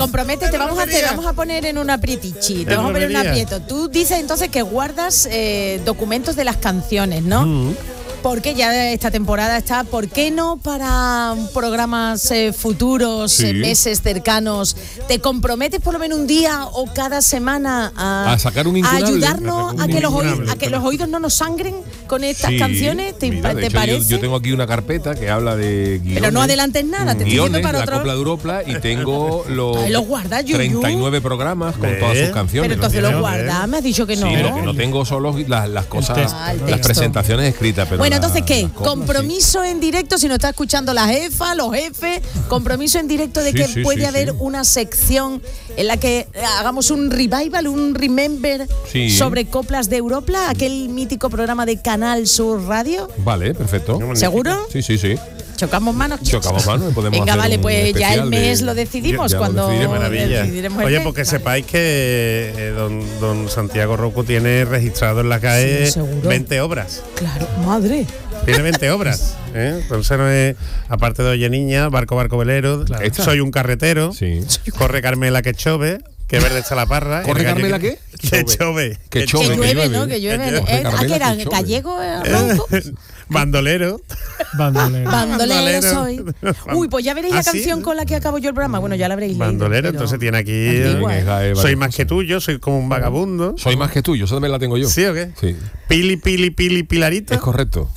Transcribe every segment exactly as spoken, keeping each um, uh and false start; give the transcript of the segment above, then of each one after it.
comprometes, te vamos a te vamos a poner en un aprietichi, te vamos a poner en un aprieto. Tú dices entonces que guardas eh, documentos de las canciones, ¿no? Mm. Porque ya esta temporada está, ¿por qué no para programas eh, futuros, sí. eh, meses cercanos, te comprometes por lo menos un día o cada semana a, a sacar un a ayudarnos a, a, que los oídos, a que los oídos no nos sangren con estas sí. canciones? ¿Te, Mira, ¿te hecho, parece? Yo, yo tengo aquí una carpeta que habla de guiones. Pero no adelantes nada, te guiones, estoy diciendo para la otro. Copla de Europla y tengo los Ay, los guarda, Yuyu. treinta y nueve programas con todas sus canciones. Pero entonces los guarda, me has dicho que no. Sí, pero que no tengo solo las, las cosas, ah, las presentaciones escritas. Pero bueno, la, entonces, ¿qué? Compromiso sí. en directo, si nos está escuchando la jefa, los jefes, compromiso en directo de sí, que sí, puede sí, haber sí. una sección en la que hagamos un revival, un remember sí. sobre coplas de Europla, aquel mítico programa de Canal Sur Radio. Vale, perfecto. ¿Seguro? Sí, sí, sí. Chocamos manos. Chocamos manos y podemos Venga, hacer vale, pues ya el mes de, lo decidimos ya, ya cuando lo maravilla. decidiremos el Oye, mes. porque vale. sepáis que eh, don, don Santiago Rocco tiene registrado en la C A E sí, veinte obras. Claro, madre. Tiene veinte obras. ¿eh? Entonces no es, aparte de Oye Niña, Barco Barco Velero, claro. Soy un carretero, sí. Corre Carmela que chove. Que verde está la parra. ¿Corre Carmela qué? Que chove. Que chove. Que llueve, ¿no? Que llueve. ¿A qué era? ¿Gallego? Bandolero. Bandolero. Bandolero soy. Uy, pues ya veréis ¿Ah, la canción sí? con la que acabo yo el programa. Bueno, ya la habréis leído. Bandolero, entonces tiene aquí. Eh, soy más que tuyo, soy como un vagabundo. Soy más que tuyo, eso también la tengo yo. ¿Sí o qué? Sí. Pili, pili, pili, pilarito. Es correcto.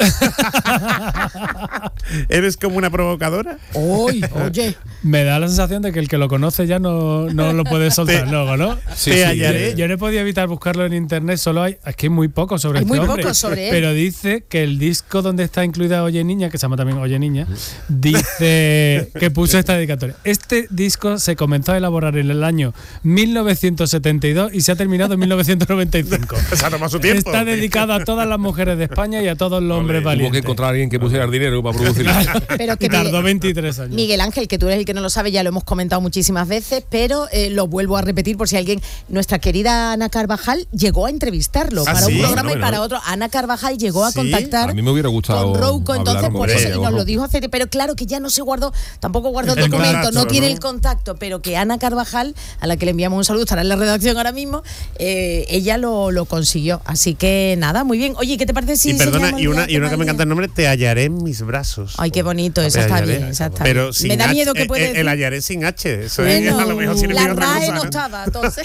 ¿Eres como una provocadora? Uy, oye. Me da la sensación de que el que lo conoce ya no, no lo puede soltar luego, ¿no? Sí, te sí, hallaré. Yo, yo no he podido evitar buscarlo en internet, solo hay, es que hay muy poco sobre hay este muy hombre. Poco sobre él. Pero dice que el disco donde está incluida Oye Niña, que se llama también Oye Niña, dice que puso esta dedicatoria. Este disco se comenzó a elaborar en el año mil novecientos setenta y dos y se ha terminado en mil novecientos noventa y cinco. O sea, toma su tiempo. Está dedicado a todas las mujeres de España y a todos los hombres Tuvo valientes. que encontrar a alguien que pusiera el dinero para producirlo. Pero que y tardó Miguel, veintitrés años. Miguel Ángel, que tú eres el que no lo sabe, ya lo hemos comentado muchísimas veces, pero eh, lo vuelvo a repetir por si alguien. Nuestra querida Ana Carvajal llegó a entrevistarlo ¿Ah, para sí? un programa bueno, y para bueno. otro. Ana Carvajal llegó a ¿Sí? contactar A mí me hubiera gustado con Rouco, entonces por eso, y nos Rouco. lo dijo hace, pero claro que ya no se guardó, tampoco guardó el, El documento, contacto, no tiene ¿no? el contacto, pero que Ana Carvajal, a la que le enviamos un saludo, estará en la redacción ahora mismo, eh, ella lo, lo consiguió. Así que nada, muy bien. Oye, ¿qué te parece si Y perdona, enseñamos y una, el y una que me día? encanta el nombre, te hallaré en mis brazos. Ay, qué bonito, esa Te está hallaré. bien, esa está Pero bien. sin Me da H, miedo que puede el, decir. el hallaré sin H. Eso Bueno, es, a lo mejor significa la otra R A E cosa, no ¿no? estaba, entonces.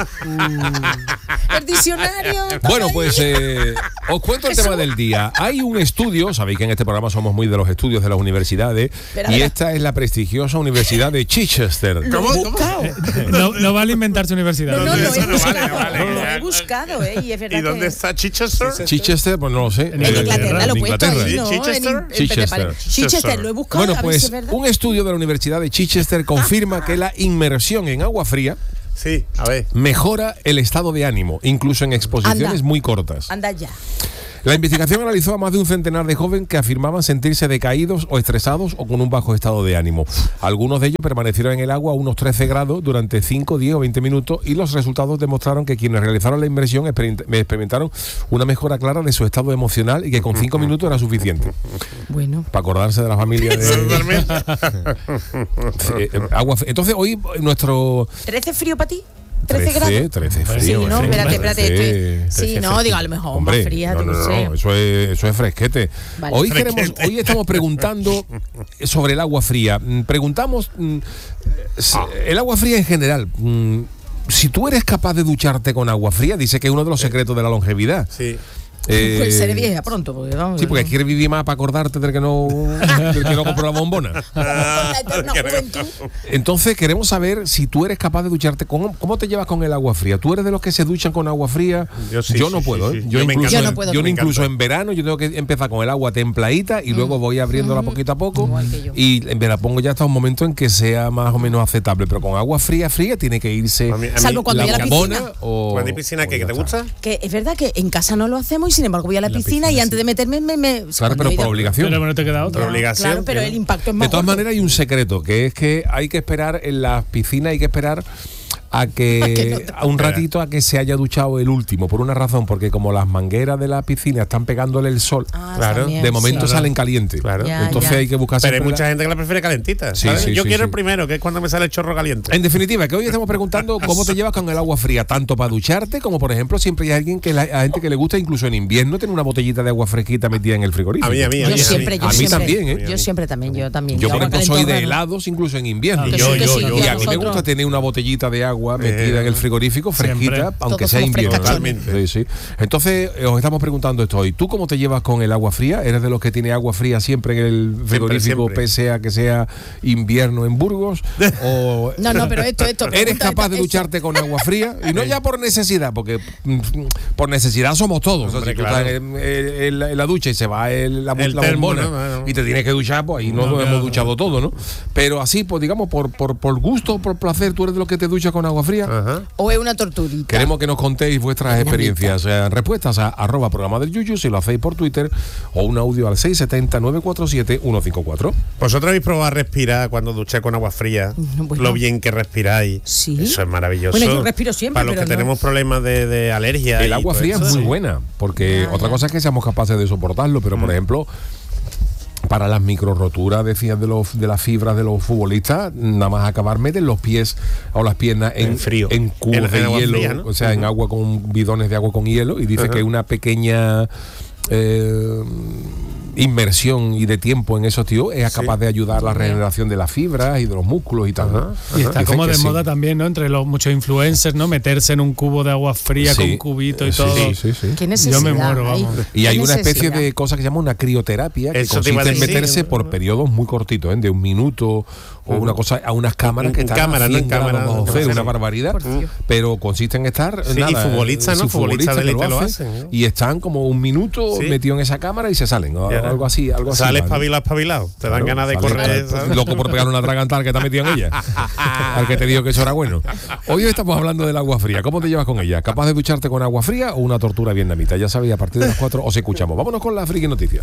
El diccionario. Bueno, pues eh, os cuento el tema del día. Hay un estudio, sabéis que en este programa somos muy de los estudios de las universidades, Espera, y espera. esta es la prestigiosa Universidad de Chichester. ¿Cómo? ¿Cómo? No, no vale inventarse universidad. No, no, lo he Eso no vale, buscado. no vale. Lo he buscado, ¿eh? Y es verdad ¿Y dónde que está Chichester? Chichester, pues no lo sé. En Inglaterra, en lo he puesto Inglaterra. ahí, ¿no? Chichester. En- en- Chichester. Chichester, lo he buscado. Bueno, a ver si pues es verdad. un estudio de la Universidad de Chichester confirma que la inmersión en agua fría Sí, a ver. mejora el estado de ánimo, incluso en exposiciones Anda. muy cortas. Anda ya. La investigación analizó a más de un centenar de jóvenes que afirmaban sentirse decaídos o estresados o con un bajo estado de ánimo. Algunos de ellos permanecieron en el agua a unos trece grados durante cinco, diez o veinte minutos y los resultados demostraron que quienes realizaron la inmersión experiment- experimentaron una mejora clara de su estado emocional y que con cinco minutos era suficiente. Bueno. Para acordarse de la familia de... Eh, eh, agua fría. Entonces hoy nuestro... ¿trece frío para ti? ¿trece grados? trece Sí, frío. no, ¿eh? espérate, espérate. trece, estoy- Sí, no, digo, a lo mejor Hombre, más fría, no, tú no, no no, sé. no, eso es, eso es fresquete. Vale. Hoy, Fresquete. queremos, hoy estamos preguntando sobre el agua fría. Mm, Preguntamos, mm, s- el agua fría en general. mm, Si tú eres capaz de ducharte con agua fría, dice que es uno de los secretos de la longevidad. Sí. Eh, Pues seré vieja pronto, porque vamos. Sí, porque quieres vivir más para acordarte del que no, del que no compró la bombona. La eterna juventud. Entonces queremos saber si tú eres capaz de ducharte. ¿Cómo, cómo te llevas con el agua fría? ¿Tú eres de los que se duchan con agua fría? Yo sí, no sí, puedo. sí, ¿eh? sí. Yo, Yo me incluso, encanta. Yo no en- puedo. yo Me incluso encanta. en verano yo tengo que empezar con el agua templadita y luego voy abriéndola poquito a poco. Igual que yo. Y me la pongo ya hasta un momento en que sea más o menos aceptable. Pero con agua fría, fría tiene que irse A mí- a mí- Salvo cuando la voy a la bombona piscina. o... ¿Cuándo hay piscina o que, que ya te está. gusta? Que es verdad que en casa no lo hacemos y sin embargo voy a la, La piscina, piscina, y antes sí. de meterme me... me Claro, pero por obligación. Pero bueno, te queda otra. Por obligación. Claro, pero ¿no? el impacto es más De todas gordo. maneras hay un secreto, que es que hay que esperar en las piscinas, hay que esperar a que a un ratito a que se haya duchado el último, por una razón, porque como las mangueras de la piscina están pegándole el sol, Ah, Claro. también, de momento sí. salen calientes. Claro. Ya, Entonces ya. hay que buscar Pero hay siempre mucha la- gente que la prefiere calentita. Sí, ¿sabes? sí, Yo sí, quiero sí. el primero, que es cuando me sale el chorro caliente. En definitiva, que hoy estamos preguntando cómo te llevas con el agua fría, tanto para ducharte como, por ejemplo, siempre hay alguien que la, a gente que le gusta, incluso en invierno, tener una botellita de agua fresquita metida en el frigorífico. A mí, a mí, a Yo mí. siempre, yo A mí siempre. también, ¿eh? Yo siempre también, yo también. Yo, por agua ejemplo, soy de calentorra, ¿no? helados incluso en invierno. Ah, y que yo, sí, que yo, sí, yo. que Y a mí me nosotros- gusta tener una botellita de agua metida Eh, en el frigorífico, fresquita, siempre. aunque Todos sea somos invierno. frescachones. Sí, sí. Entonces, eh, os estamos preguntando esto hoy. ¿Tú cómo te llevas con el agua fría? ¿Eres de los que tiene agua fría siempre en el frigorífico, siempre. pese a que sea invierno en Burgos? ¿O No, no, pero esto, esto. eres pregunta capaz esta- de esto- ducharte con agua fría? Y no ya por necesidad, porque mm, por necesidad somos todos. O sea, Hombre, si tú claro. estás en, en- en la, en la ducha y se va el, la, El la termo, bombona ¿no? Bueno. y te tienes que duchar, pues ahí no, No, nos claro. hemos duchado todo, ¿no? Pero así, pues digamos, por, por, por gusto, por placer, tú eres de los que te duchas con agua fría. Ajá. O es una torturita. Queremos que nos contéis vuestras experiencias. Eh, respuestas a arroba programa del Yuyu si lo hacéis por Twitter o un audio al seis siete cero, nueve cuatro siete, uno cinco cuatro. ¿Vosotros habéis probado a respirar cuando ducháis con agua fría? Bueno. Lo bien que respiráis. Sí. Eso es maravilloso. Bueno, yo respiro siempre, Para los pero que no. tenemos problemas de, de alergia. El y agua todo fría eso, es muy sí. buena, porque Ah, otra ya. cosa es que seamos capaces de soportarlo, pero por ejemplo, para las micro roturas, decían de los de las fibras de los futbolistas, nada más acabar meten los pies o las piernas en, En frío. en cubos En- en de agua hielo, fría, ¿no? o sea, en Ujú. agua con bidones de agua con hielo, y dice Ajá. que hay una pequeña eh, inmersión y de tiempo en esos tíos es Sí. capaz de ayudar a la regeneración de las fibras y de los músculos y tal. ¿no? Ajá. Y está Dicen como que de sí. moda también, ¿no? Entre los muchos influencers, ¿no? Meterse en un cubo de agua fría Sí. con cubito y Sí, todo. sí, sí, sí. ¿Qué necesidad? Yo me muero, hay? vamos. Y ¿Qué hay una especie necesidad? de cosa que se llama una crioterapia, que Eso te iba a consiste en decir. meterse por periodos muy cortitos, ¿eh? de un minuto o una cosa, a unas cámaras En- que en están cámara, a ¿no? cien En cámara, grados bajo cero, demasiado. una barbaridad, Por Dios. pero consiste en estar Sí, nada, y futbolistas, eh, ¿no? sí, Futbolistas de que élite lo hacen, hacen, ¿eh? y están como un minuto Sí. metidos en esa cámara y se salen, o Ya. algo así, algo así. Sales ¿vale? espabilado, espabilado. Te dan Claro, ganas de sale, correr. claro, ¿sabes? loco por pegar una tragantal que está metido en ella. Al que te digo que eso era bueno. Hoy estamos hablando del agua fría. ¿Cómo te llevas con ella? ¿Capaz de ducharte con agua fría o una tortura vietnamita? Ya sabéis, a partir de las cuatro os escuchamos. Vámonos con las friki noticias.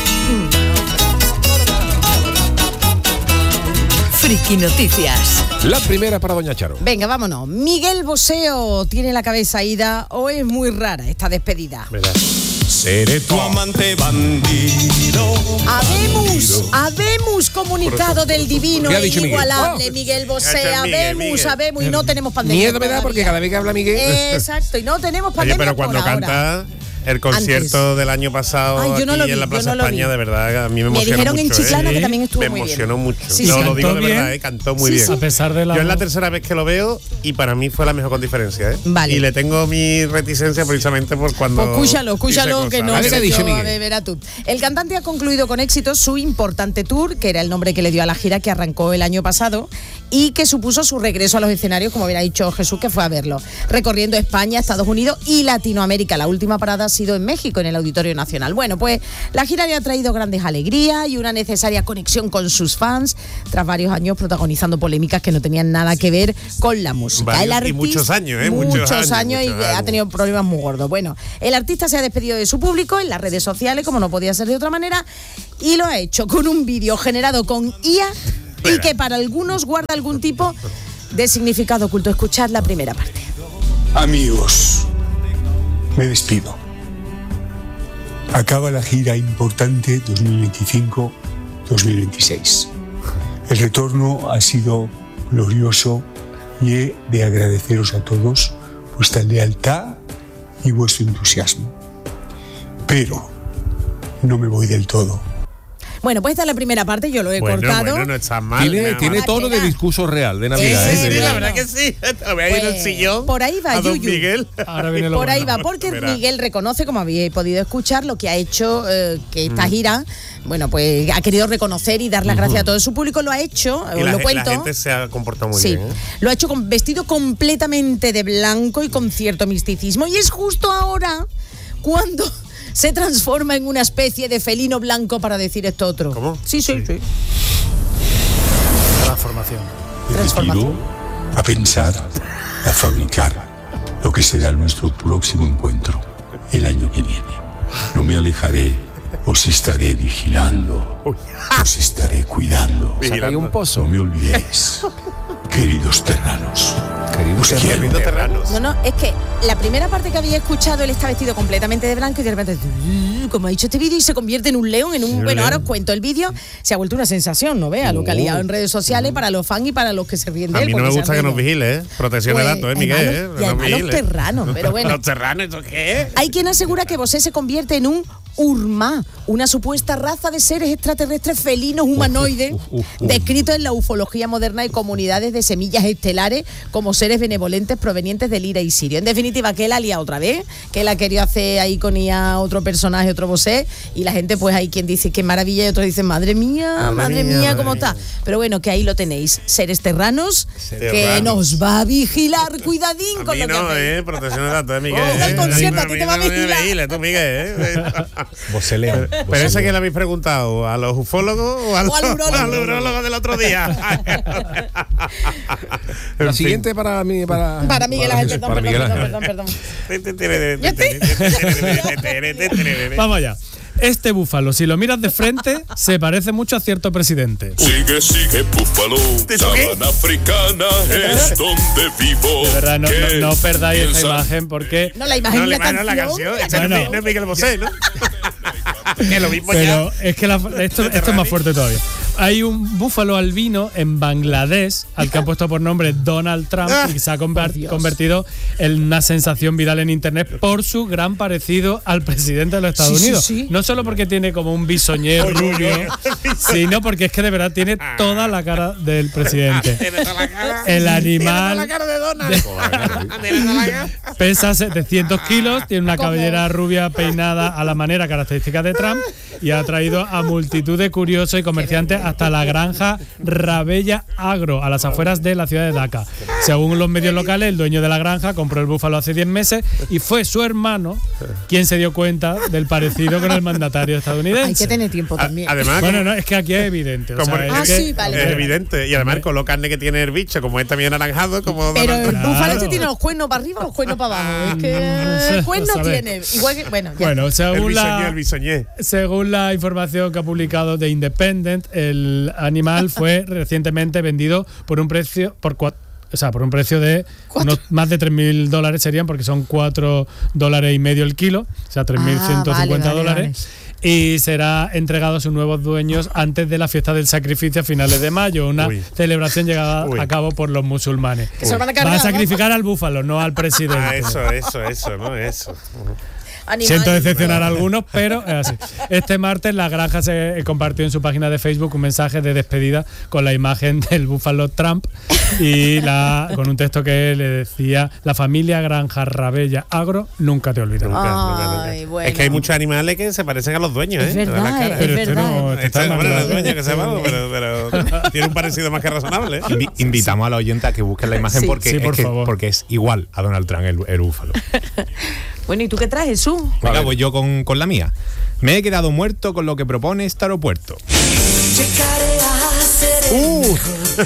Friki Noticias. La primera para Doña Charo. Venga, vámonos. Miguel Boseo tiene la cabeza ida o es muy rara esta despedida. Verás. Seré Tu amante bandido. Habemos, habemos comunicado del divino ¿Qué ha e dicho Miguel? inigualable Oh. Miguel Bosé. Gracias, Miguel, Habemos, Miguel. habemos y no tenemos pandemia. Miedo me da porque todavía. cada vez que habla Miguel. Exacto, y no tenemos Oye, pandemia pero cuando por ahora. canta el concierto Antes. del año pasado Ay, yo no aquí lo vi, en la yo Plaza no lo España, vi. de verdad, a mí me Me emocionó dijeron mucho. en Chiclana ¿eh? que también estuvo Me muy bien. emocionó mucho. Sí, no, sí. lo digo de ¿Cantó verdad, bien? ¿eh? Cantó muy Sí, bien. sí. A pesar de la. Yo es la tercera vez que lo veo y para mí fue la mejor con diferencia, ¿eh? Vale. Y le tengo mi reticencia precisamente por cuando. Pues escúchalo, escúchalo, dice que no cosas. Vale, sé ¿qué ha dicho yo, Miguel? a ver, verá tú. El cantante ha concluido con éxito su importante tour, que era el nombre que le dio a la gira que arrancó el año pasado y que supuso su regreso a los escenarios, como bien ha dicho Jesús, que fue a verlo, recorriendo España, Estados Unidos y Latinoamérica. La última parada ha sido en México, en el Auditorio Nacional. Bueno, pues la gira le ha traído grandes alegrías y una necesaria conexión con sus fans, tras varios años protagonizando polémicas que no tenían nada que ver con la música. Varios El y artista- muchos años, ¿eh? Muchos, Muchos años, años y muchos ha años. tenido problemas muy gordos. Bueno, el artista se ha despedido de su público en las redes sociales, como no podía ser de otra manera, y lo ha hecho con un vídeo generado con I A y que para algunos guarda algún tipo de significado oculto. Escuchad la primera parte. Amigos, me despido. Acaba la gira importante dos mil veinticinco dos mil veintiséis. El retorno ha sido glorioso y he de agradeceros a todos vuestra lealtad y vuestro entusiasmo. Pero no me voy del todo. Bueno, pues esta es la primera parte, yo lo he Bueno, cortado. bueno, no está mal. Tiene, nada tiene mal. tono de discurso real de Navidad. Eh, ¿eh? Sí, bueno. la verdad que sí. Te lo voy a ir en el Pues, sillón. por ahí va a don Yuyu. Miguel. Ahora viene lo Por ahí bueno. va, porque Verá. Miguel reconoce, como habéis podido escuchar, lo que ha hecho eh, que Mm. esta gira, bueno, pues ha querido reconocer y dar las gracias a todo su público. Lo ha hecho, Y os la, lo ge- cuento. la gente se ha comportado muy Sí, bien. ¿eh? lo ha hecho con vestido completamente de blanco y con cierto misticismo. Y es justo ahora cuando se transforma en una especie de felino blanco para decir esto otro. ¿Cómo? Sí, sí, sí. Transformación. Me Transformación. despido a pensar, a fabricar lo que será nuestro próximo encuentro el año que viene. No me alejaré, os estaré vigilando, os estaré cuidando. Saca ahí un pozo. No me olvidéis, queridos terranos. Querido Cierritos terranos. No, no, es que la primera parte que había escuchado, él está vestido completamente de blanco y de repente, como ha dicho este vídeo, y se convierte en un león, en un... Sí, bueno, ahora os cuento, el vídeo se ha vuelto una sensación, ¿no vea? Lo que ha liado en redes sociales para los fans y para los que se ríen de él. A mí no me gusta que nos vigile, ¿eh? Protección pues, de datos, ¿eh, Miguel? ¿eh? Y además los terranos, pero bueno. ¿Los terranos eso qué es? Hay quien asegura que Bosé se convierte en un Urma, una supuesta raza de seres extraterrestres felinos humanoides, uf, uf, uf, uf. descritos en la ufología moderna y comunidades de semillas estelares como seres benevolentes provenientes del Ira y Sirio. En definitiva, que él ha liado otra vez, que él ha querido hacer ahí con I A otro personaje, otro Bosé, y la gente, pues hay quien dice qué maravilla y otros dicen, madre mía, madre, madre mía, mía, cómo está. Pero bueno, que ahí lo tenéis, seres terranos, Serranos. que nos va a vigilar, cuidadín a con mí lo no, que eh, protección de datos, eh, Miguel. Oh, eh, el concierto, a ti te va a vigilar. Vigile, tú, Miguel, eh. Bosé León. Pero Bosé ese que le habéis preguntado, ¿a los ufólogos o, al, o al urólogo? Urólogo del otro día? La siguiente para mí, para... Para Miguel Ángel, perdón, perdón, perdón, perdón. Vamos allá. Este búfalo, si lo miras de frente, se parece mucho a cierto presidente. Sigue, sigue, búfalo. Sabana africana es donde vivo. De verdad, no, no, no perdáis esa imagen porque... No, la imagen no, la, la, la canción. Bueno, no, no es Miguel Bosé, ¿no? Que lo mismo Pero ya. es que la, esto, esto es más fuerte todavía. Hay un búfalo albino en Bangladesh al que han puesto por nombre Donald Trump y se ha conver- convertido en una sensación viral en internet por su gran parecido al presidente de los Estados sí, Unidos. Sí, sí. No solo porque tiene como un bisoñé rubio, sino porque es que de verdad tiene toda la cara del presidente. El animal la cara de Donald. pesa setecientos kilos, tiene una cabellera rubia peinada a la manera característica de Trump y ha traído a multitud de curiosos y comerciantes hasta la granja Rabella Agro, a las afueras de la ciudad de Dhaka. Según los medios locales, el dueño de la granja compró el búfalo hace diez meses y fue su hermano quien se dio cuenta del parecido con el mandatario estadounidense. Hay que tener tiempo también. Además, bueno, no, es que aquí es evidente. O como sea, es, ah, es, que, sí, vale, es vale. evidente. Y además con lo carne que tiene el bicho, como es también anaranjado, como Pero el Donald Trump. búfalo este tiene los cuernos para arriba o los cuernos para abajo. Es que el cuerno tiene. Igual que, bueno, ya. Bueno, según el bisoñé, la, el bisoñé. según la información que ha publicado The Independent, el animal fue recientemente vendido por un precio por cua- o sea, por un precio de unos más de tres mil dólares serían, porque son cuatro dólares y medio el kilo, o sea, tres mil ciento cincuenta ah, vale, vale, dólares. Vale. Y será entregado a sus nuevos dueños antes de la fiesta del sacrificio a finales de mayo, una Uy. celebración llevada Uy. a cabo por los musulmanes. Que se lo van a cargar, Va a ¿no? sacrificar al búfalo, no al presidente. Ah, eso, eso, eso, ¿no? Eso. Animal. Siento decepcionar a algunos, pero es así. Este martes la granja se compartió en su página de Facebook un mensaje de despedida con la imagen del búfalo Trump y la, con un texto que le decía: la familia Granja Rabella Agro nunca te olvidará. Nunca, nunca, nunca. Ay, bueno. Es que hay muchos animales que se parecen a los dueños, Es ¿eh? verdad, La cara. es Pero este verdad. no, este Este, está bueno, más los dueños que se van, pero, pero tiene un parecido más que razonable. ¿eh? Invi- invitamos a la oyente a que busquen la imagen Sí. porque, Sí, es por que- favor. porque es igual a Donald Trump el, el búfalo. Bueno, ¿y tú qué traes, Jesús? Venga, voy yo con, con la mía. Me he quedado muerto con lo que propone este aeropuerto. Uh.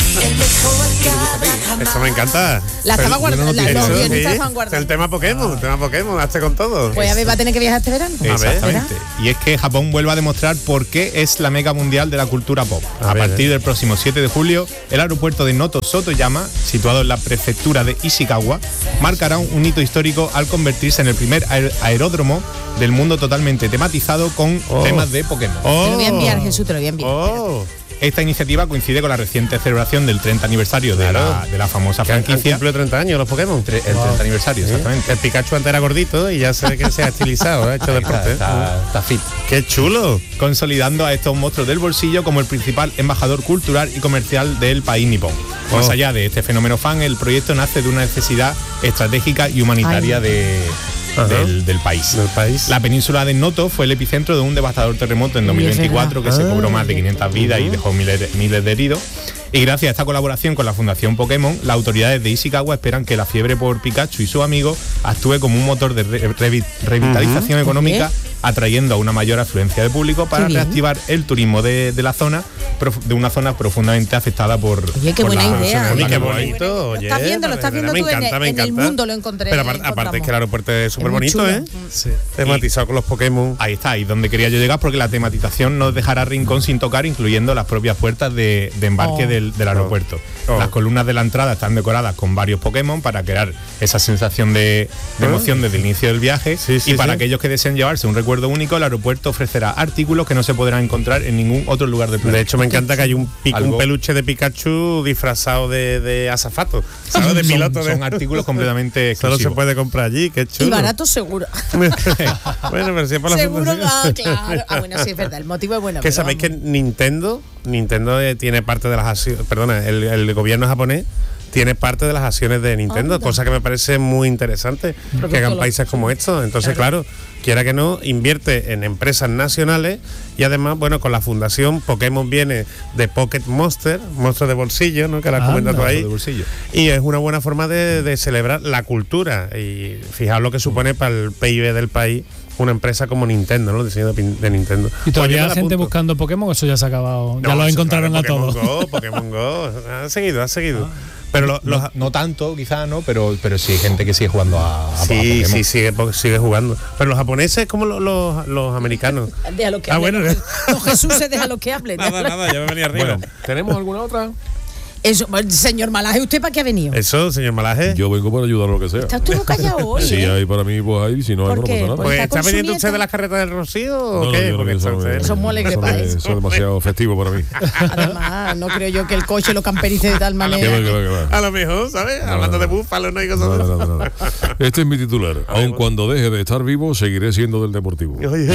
Esto me encanta. La estaba guardando. La, Eso, los sí, guionistas estaban guardando. el tema Pokémon, el tema Pokémon, hazte con todo. Pues a ver, va a tener que viajar este verano. A ver. Exactamente. Y es que Japón vuelve a demostrar por qué es la mega mundial de la cultura pop. A A, ver, partir eh. del próximo siete de julio, el aeropuerto de Noto Sotoyama, situado en la prefectura de Ishikawa, marcará un hito histórico al convertirse en el primer aer- aeródromo del mundo totalmente tematizado con Oh. temas de Pokémon. Oh. Te lo voy a enviar, Jesús, te lo voy a enviar. Oh. Esta iniciativa coincide con la reciente celebración del treinta aniversario de, Claro. la, de la famosa Que han franquicia. cumplido treinta años los Pokémon. Tre- el treinta aniversario, Sí. exactamente. El Pikachu antes era gordito y ya se ve que se ha estilizado, ha hecho deporte. Está, está fit. ¡Qué chulo! Consolidando a estos monstruos del bolsillo como el principal embajador cultural y comercial del país nipón. Más Oh. allá de este fenómeno fan, el proyecto nace de una necesidad estratégica y humanitaria de, Ajá. del, del país. Del país. La península de Noto fue el epicentro de un devastador terremoto en dos mil veinticuatro que se cobró más de quinientas vidas y dejó miles, miles de heridos. Y gracias a esta colaboración con la Fundación Pokémon, las autoridades de Ishikawa esperan que la fiebre por Pikachu y sus amigos actúe como un motor de re- revi- revitalización económica, atrayendo a una mayor afluencia de público para Qué bien. reactivar el turismo de, de la zona, de una zona profundamente afectada por. Oye, qué por buena la, idea. Oye, qué bonito. Lo Oye, estás viendo, lo estás viendo me tú encanta, en, me en el encanta. mundo lo encontré. Pero aparte, aparte es que el aeropuerto es súper bonito, chulo. ¿eh? Sí. Tematizado con los Pokémon. Ahí está, ahí donde quería yo llegar, porque la tematización no dejará rincón sin tocar, incluyendo las propias puertas de, de embarque Oh. del, del aeropuerto. Oh. Las columnas de la entrada están decoradas con varios Pokémon para crear esa sensación de, de emoción desde el inicio del viaje. Sí, sí, y para sí. aquellos que deseen llevarse un recuerdo único, el aeropuerto ofrecerá artículos que no se podrán encontrar en ningún otro lugar del planeta. De hecho, me encanta que hay un, pic- Algo- un peluche de Pikachu disfrazado de, de azafato, ¿sabes? De Son- piloto. de- son artículos completamente Solo se exclusivos. puede comprar allí, qué chulo. Y barato seguro. Bueno, pero si es por la Seguro, fundación. ah, claro. Ah, bueno, sí, es verdad. El motivo es bueno. Que pero sabéis que vamos. Nintendo, Nintendo eh, tiene parte de las acciones, perdona, el, el gobierno japonés tiene parte de las acciones de Nintendo, Anda. cosa que me parece muy interesante, que hagan países como estos. Entonces, claro, quiera que no, invierte en empresas nacionales y además, bueno, con la fundación Pokémon viene de Pocket Monster, monstruo de bolsillo, ¿no? Que la has Anda, comentado ahí. de bolsillo. Y es una buena forma de, de celebrar la cultura y fijaos lo que supone para el P I B del país una empresa como Nintendo, ¿no? El diseño de, pin- de Nintendo. Y todavía Pues yo hay me la gente apunto. buscando Pokémon, eso ya se ha acabado. ya No, lo eso, encontraron claro, a todos. Pokémon Go, Pokémon Go. Ha seguido, ha seguido. Pero lo- los, No, no tanto, quizás, ¿no? Pero, pero sí hay gente que sigue jugando a, a- a sí, Pokémon. sí, sigue, po- sigue jugando. Pero los japoneses como los, los, los americanos. Déjalo que Ah, hable. bueno. Los Jesús, déjalo que hable. Nada, nada, ya me venía arriba. Bueno, ¿tenemos alguna otra? Eso, señor Malaje, ¿usted para qué ha venido? Eso, señor Malaje. Yo vengo para ayudar a lo que sea. Está todo callado hoy. Si ¿eh? hay para mí, pues hay. Si no hay, ¿Por no qué? pasa nada. Pues- Pues, ¿está ¿está con su pendiente usted nieta? de las carretas del Rocío o No, qué? yo no, Porque eso está me- usted- Eso es muy alegre eso para me- eso. eso es demasiado festivo para mí. Además, no creo yo que el coche lo camperice de tal Que manera. va, que va, que va. A lo mejor, ¿sabes? Hablando de búfalo, ¿no? Y cosas No, de no, no, no. Este es mi titular. Aun bueno. cuando deje de estar vivo, seguiré siendo del Deportivo. Oye,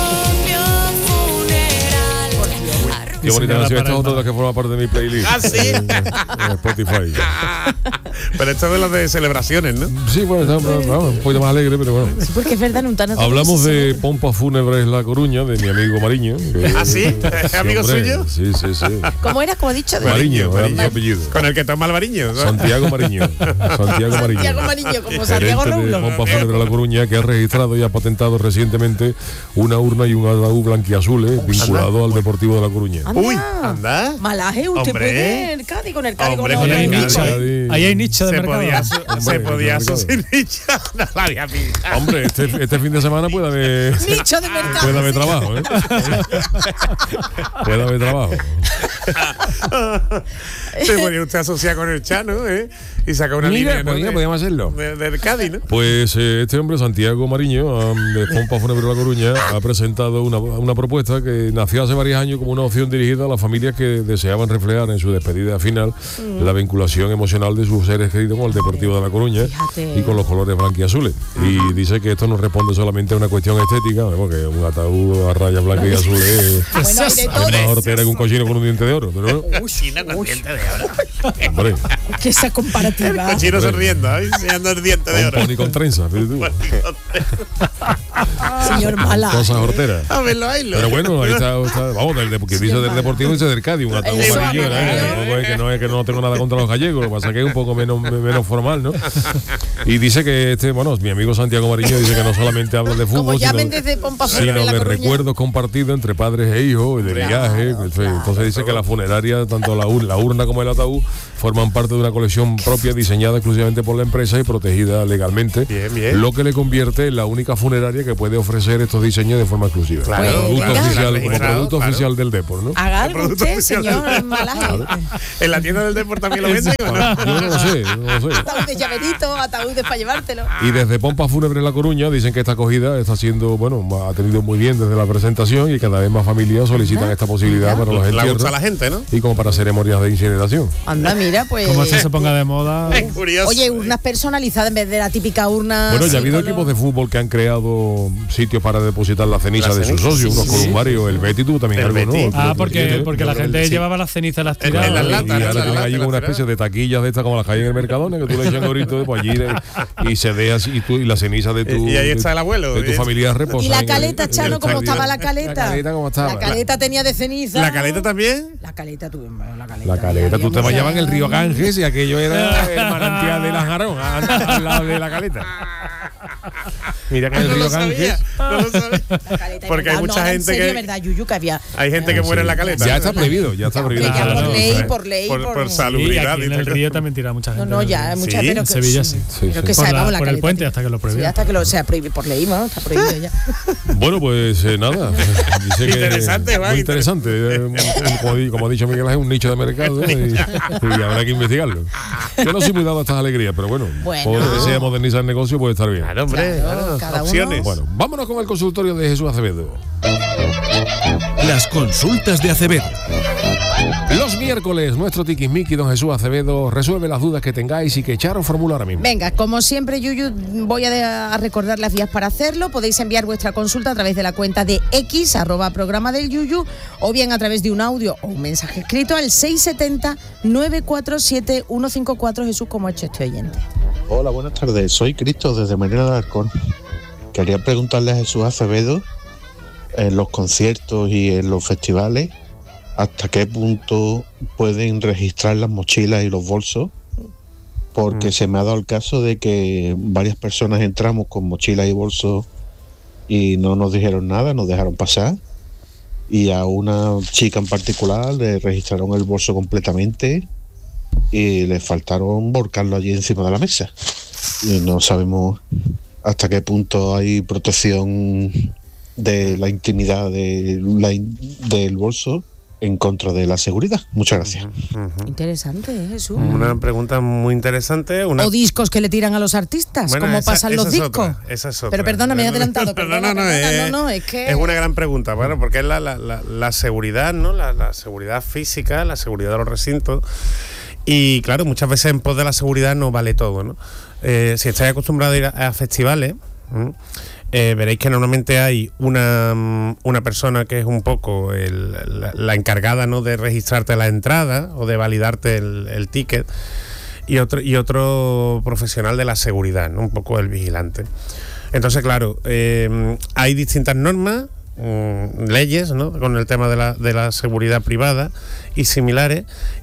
Qué bonita Señora canción. Esta es otra de Paralma. las que forma parte de mi playlist. Ah, ¿sí? En, en Spotify. Pero esto es de las de celebraciones, ¿no? Sí, bueno, está vamos, un poquito más alegre, pero bueno. Sí, porque es verdad, no tan Hablamos de pompas fúnebres La Coruña, de mi amigo Mariño. que- ¿Ah, sí? ¿Es amigo hombre, suyo? Sí, sí, sí. ¿Cómo era? ¿Cómo ha dicho? De- Mariño, era Mariño. su apellido. Con el que toma Albariño. ¿no? Santiago Mariño. Santiago Mariño. Santiago Mariño, como Santiago Gerente de Roulo. Pompas Fúnebres La Coruña, que ha registrado y ha patentado recientemente una urna y un ataúd blanquiazules vinculado al Deportivo de La Coruña. Anda. Uy, anda. Malaje, usted Hombre. puede el Cádiz con el Cádiz. Hombre, con con la- Ahí hay el nicho, Cádiz. ¿eh? Ahí hay nicho de Se mercado. podía, su- Hombre, se podía mercado. subir no la había pillado. Hombre, este, este fin de semana puede haber, Nicho de mercado. puede haber sí. trabajo, ¿eh? Puede haber trabajo. Se podía usted asociar con el Chano, ¿eh? Y sacar una Mira, línea, ¿no? podía- de- podíamos hacerlo. de- del Cádiz, ¿no? Pues eh, este hombre, Santiago Mariño, um, de Pompas Fúnebres La Coruña, ha presentado una, una propuesta que nació hace varios años como una opción dirigida a las familias que deseaban reflejar en su despedida final la vinculación emocional de sus seres queridos con el Deportivo de La Coruña Fíjate. y con los colores blanquiazules. Y dice que esto no responde solamente a una cuestión estética, porque un ataúd a rayas blancas y azules es Bueno, hay de todo. una hortera que un cochino con un diente de oro. Pero, China con diente de oro. hombre, Que esa comparativa. El chino se riendo, ¿eh? Enseñando el diente de un oro. pony con trenza, fíjate tú. Señor Malaje. Cosas horteras. A verlo, ahí lo. Pero bueno, ahí está, está- vamos, del, de- porque dice del Deportivo y dice del Cádiz, un ataúd Eso, amarillo, ¿no? amarillo. Tampoco es que no es que no tengo nada contra los gallegos, lo que pasa es que es un poco menos, menos formal, ¿no? Y dice que este, bueno, mi amigo Santiago Mariño dice que no solamente habla de Como fútbol, llamen sino, desde Pompas sino Fúnebres La de Coruña. recuerdos compartidos entre padres e hijos, y de viajes, en fin. Entonces dice que la funeraria, tanto la, ur- la urna como el ataúd, forman parte de una colección propia diseñada exclusivamente por la empresa y protegida legalmente, Bien, bien. lo que le convierte en la única funeraria que puede ofrecer estos diseños de forma exclusiva. Claro, Pues, Producto venga. oficial, como Registrado, producto claro. oficial del Depor, ¿no? Haga algo Producto usted, oficial del- señor Malaje. ¿En la tienda del Depor también lo venden o no? Yo no lo sé, yo no lo sé. Ataúd de llaverito, ataúdes para llevártelo. Y desde Pompas Fúnebres La Coruña dicen que esta acogida está siendo, bueno, ha tenido muy bien desde la presentación y cada vez más familias solicitan esta posibilidad para los Le gusta a entierros la gente, ¿no? y como para ceremonias de incineración. Anda, mira, pues. Como esto se ponga de moda. Es curioso. Oye, urnas personalizadas en vez de la típica urna. Bueno, ya ha así habido con equipos los- de fútbol que han creado sitios para depositar la ceniza La de sus ceniza, socios, sí, unos sí, columbarios, el Betis tuvo también El algo, Betis. ¿no? Ah, Creo que porque, tiene, porque la creo que gente sí. llevaba las cenizas las En- en tiradas. las Y- latas, y en ahora las tienen allí latas, una las especie de taquillas de estas como las que hay en el Mercadona, que tú le echas gorrito pues allí eh, y se dejas y tú y la ceniza de tu Y ahí de- está el abuelo, de tu y- familia reposa. Y la en el- caleta, en el Chano, ¿cómo jardín. estaba la caleta? La caleta, ¿cómo estaba? La caleta tenía de ceniza. ¿La caleta también? La caleta, tú, la caleta. La caleta, tú te Había bañabas en el río mucha- Ganges y aquello era el manantial de Lanjarón, al al lado de la caleta. Mira que El no río lo sabía, no lo sabía. Porque hay No, mucha no, en gente serio, que ¿verdad, Yuyu? Que había... hay gente que muere en la caleta. Ya está prohibido, ya está prohibido. Ya, por ley, por ley, por, por- por Sí, salubridad. aquí en el río también tira mucha No, gente. no, ya, Sí, muchas Sí, pero en que- Sevilla sí. Sí, Pero sí. que Por, sabemos la- la por el caleta, puente tío. hasta que lo Sí, prohíben. hasta que lo sea prohibido por ley, ¿no? Está prohibido ya. Bueno, pues eh, nada. Dice que Interesante, va, muy interesante. Eh, como, di- como ha dicho Miguel, es un nicho de mercado y, y habrá que investigarlo. Yo no soy muy dado a estas alegrías, pero bueno, Bueno. por lo que sea modernizar el negocio puede estar bien. Claro, hombre, Claro, claro, cada uno- opciones. Bueno, vámonos con el consultorio de Jesús Acevedo. Las consultas de Acevedo. Los miércoles, nuestro tiquismiqui, don Jesús Acevedo, resuelve las dudas que tengáis y que Charo formula ahora mismo. Venga, como siempre, Yuyu, voy a, de- a recordar las vías para hacerlo. Podéis enviar vuestra consulta a través de la cuenta de X, arroba programa del Yuyu, o bien a través de un audio o un mensaje escrito al seis siete cero, nueve cuatro siete, uno cinco cuatro. Jesús, ¿cómo ha hecho este oyente? Hola, buenas tardes. Soy Cristo desde Medina de Alcón. Quería preguntarle a Jesús Acevedo, en los conciertos y en los festivales, ¿hasta qué punto pueden registrar las mochilas y los bolsos? Porque Mm. se me ha dado el caso de que varias personas entramos con mochilas y bolsos y no nos dijeron nada, nos dejaron pasar. Y a una chica en particular le registraron el bolso completamente y le faltaron volcarlo allí encima de la mesa. Y no sabemos hasta qué punto hay protección de la intimidad de la in- del bolso en contra de la seguridad. Muchas gracias. Ujú. Interesante, ¿eh, Jesús? Una pregunta muy interesante. Una... O discos que le tiran a los artistas, Bueno, como esa- pasan esa los es discos. otra, esa es otra. Pero perdona, me he adelantado. No, Perdona, no, no, perdona, es, no, no, es que... es una gran pregunta, bueno, porque es la, la, la, la seguridad, ¿no? La, la seguridad física, la seguridad de los recintos. Y claro, muchas veces en pos de la seguridad no vale todo, ¿no? Eh, si estáis acostumbrados a ir a, a festivales, ¿m? Eh, veréis que normalmente hay una, una persona que es un poco el, la, la encargada, ¿no?, de registrarte la entrada o de validarte el, el ticket, y otro, y otro profesional de la seguridad, ¿no?, un poco el vigilante. Entonces, claro, eh, hay distintas normas, mm, leyes, ¿no?, con el tema de la, de la seguridad privada y similares,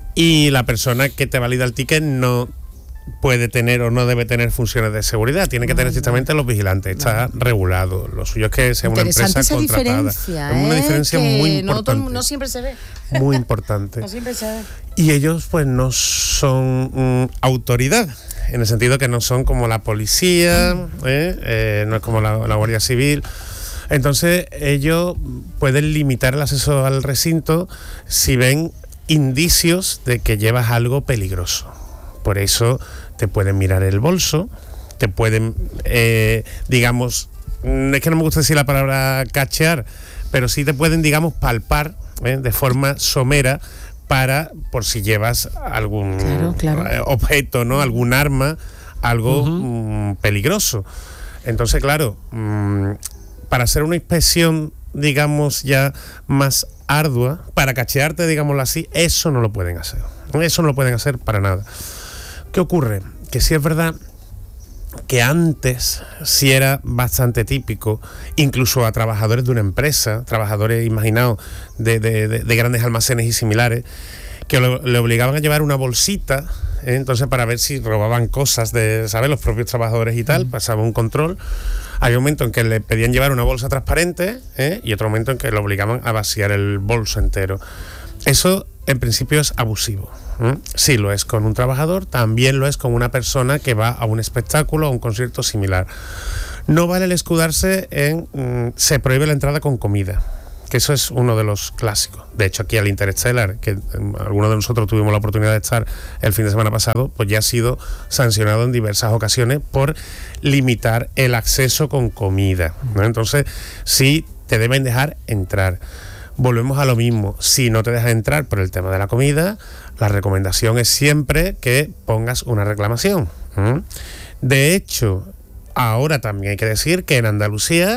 y la persona que te valida el ticket no puede tener o no debe tener funciones de seguridad, tiene que tener estrictamente los vigilantes, está regulado. Lo suyo es que sea una Interesante empresa esa contratada. diferencia, Es una ¿eh? diferencia Que muy no, todo- importante. no siempre se ve. Muy importante. No siempre se ve. Y ellos pues no son mm, autoridad, en el sentido que no son como la policía, ¿eh? Eh, no es como la, la Guardia Civil. Entonces ellos pueden limitar el acceso al recinto si ven indicios de que llevas algo peligroso. Por eso te pueden mirar el bolso, te pueden, eh, digamos, mm, es que no me gusta decir la palabra cachear, pero sí te pueden, digamos, palpar, ¿eh?, de forma somera, para, por si llevas algún Claro, claro. eh, objeto, ¿no?, algún arma, algo Ujú. mm, peligroso. Entonces, claro, mm, para hacer una inspección, digamos, ya más ardua, para cachearte, digámoslo así, eso no lo pueden hacer. Eso no lo pueden hacer para nada. ¿Qué ocurre? Que sí es verdad que antes sí era bastante típico, incluso a trabajadores de una empresa, trabajadores, imaginaos, de, de, de, de grandes almacenes y similares, que lo- le obligaban a llevar una bolsita, ¿eh? Entonces, para ver si robaban cosas de, ¿sabes?, los propios trabajadores y tal, pasaba un control. Había un momento en que le pedían llevar una bolsa transparente, ¿eh?, y otro momento en que le obligaban a vaciar el bolso entero. Eso, en principio, es abusivo. ¿eh? Sí lo es con un trabajador, también lo es con una persona que va a un espectáculo o a un concierto similar. No vale el escudarse en mm, se prohíbe la entrada con comida, que eso es uno de los clásicos. De hecho, aquí al Interstellar, que mm, algunos de nosotros tuvimos la oportunidad de estar el fin de semana pasado, pues ya ha sido sancionado en diversas ocasiones por limitar el acceso con comida, ¿no? Entonces, sí te deben dejar entrar. Volvemos a lo mismo, si no te dejas entrar por el tema de la comida, la recomendación es siempre que pongas una reclamación. ¿m? De hecho, ahora también hay que decir que en Andalucía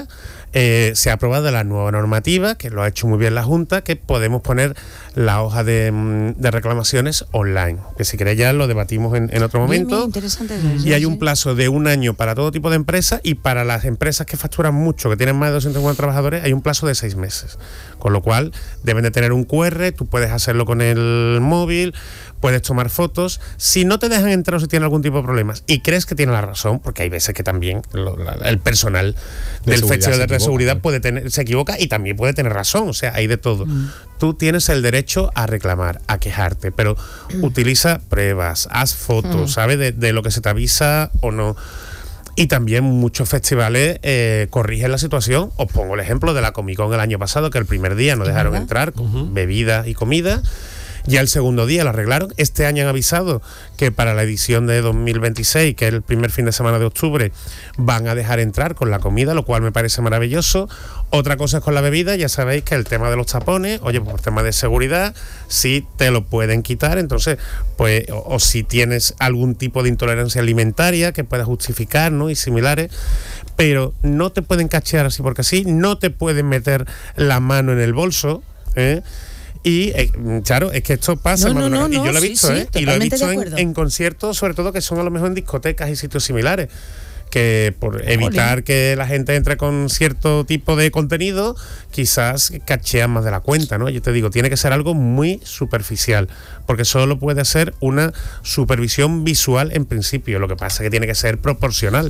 eh, se ha aprobado la nueva normativa, que lo ha hecho muy bien la Junta, que podemos poner la hoja de, de reclamaciones online, que si queréis ya lo debatimos en, en otro momento. Bien, bien, interesante. Y hay un plazo de un año para todo tipo de empresas, y para las empresas que facturan mucho, que tienen más de doscientos cincuenta trabajadores, hay un plazo de seis meses. Con lo cual deben de tener un cu erre, tú puedes hacerlo con el móvil, puedes tomar fotos. Si no te dejan entrar o si tienen algún tipo de problemas y crees que tiene la razón, porque hay veces que también lo, la, el personal de del festival de equivoca, seguridad ¿no? puede tener, se equivoca y también puede tener razón, o sea, hay de todo. Mm. Tú tienes el derecho a reclamar, a quejarte, pero mm. utiliza pruebas, haz fotos, mm. ¿sabes? De, de lo que se te avisa o no. Y también muchos festivales eh, corrigen la situación. Os pongo el ejemplo de la Comic Con el año pasado, que el primer día no dejaron ¿verdad? entrar con uh-huh. bebidas y comida. Ya el segundo día lo arreglaron. Este año han avisado que para la edición de dos mil veintiséis, que es el primer fin de semana de octubre, van a dejar entrar con la comida, lo cual me parece maravilloso. Otra cosa es con la bebida, ya sabéis que el tema de los tapones, oye, por tema de seguridad, sí te lo pueden quitar, entonces, pues, o, o si tienes algún tipo de intolerancia alimentaria que pueda justificar, ¿no? Y similares, pero no te pueden cachear así porque así, no te pueden meter la mano en el bolso, ¿eh? Y eh, claro, es que esto pasa, no, no, no, y yo lo he sí, visto, sí, ¿eh? Y lo he visto en, en conciertos, sobre todo que son a lo mejor en discotecas y sitios similares, que por evitar que la gente entre con cierto tipo de contenido, quizás cachean más de la cuenta, ¿no? Yo te digo, tiene que ser algo muy superficial, porque solo puede ser una supervisión visual en principio, lo que pasa es que tiene que ser proporcional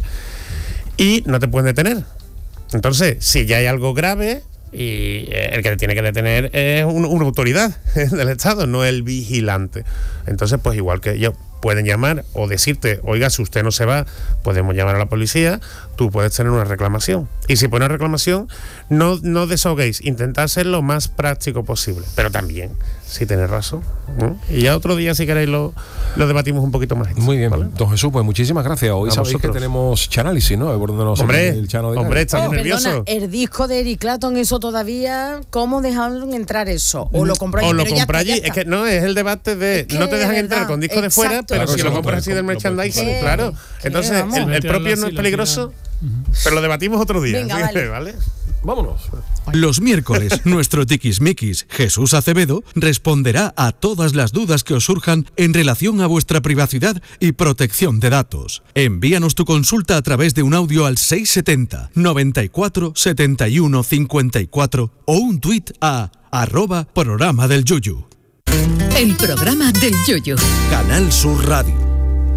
y no te pueden detener. Entonces, si ya hay algo grave, y el que te tiene que detener es un, una autoridad del Estado, no el vigilante. Entonces, pues igual que ellos pueden llamar o decirte, oiga, si usted no se va, podemos llamar a la policía, tú puedes tener una reclamación. Y si pones reclamación, no, no desahoguéis, intentad ser lo más práctico posible, pero también, si tenéis razón, ¿no? Y ya otro día, si queréis, lo, lo debatimos un poquito más. Muy bien, ¿vale? Don Jesús, pues muchísimas gracias. Hoy a sabéis vosotros. Que tenemos Chanálisis, ¿no? Por donde nos hombre, el Chano de hombre, estamos oh, nerviosos. Perdona, el disco de Eric Clapton, eso todavía, ¿cómo dejaron entrar eso? O lo compró allí. O lo compró compró allí, es que no, es el debate de, es que no te dejan entrar con disco de fuera, pero claro, si lo compras así del merchandising, ¿Qué? claro. ¿Qué? Entonces, el, el propio no es peligroso, pero lo debatimos otro día. Venga, ¿sí? vale. ¿Vale? Vámonos. Los miércoles, nuestro tiquismiquis Jesús Acevedo responderá a todas las dudas que os surjan en relación a vuestra privacidad y protección de datos. Envíanos tu consulta a través de un audio al seis setenta, noventa y cuatro, setenta y uno, cincuenta y cuatro o un tuit a arroba programa del Yuyu. El programa del Yuyu. Canal Sur Radio.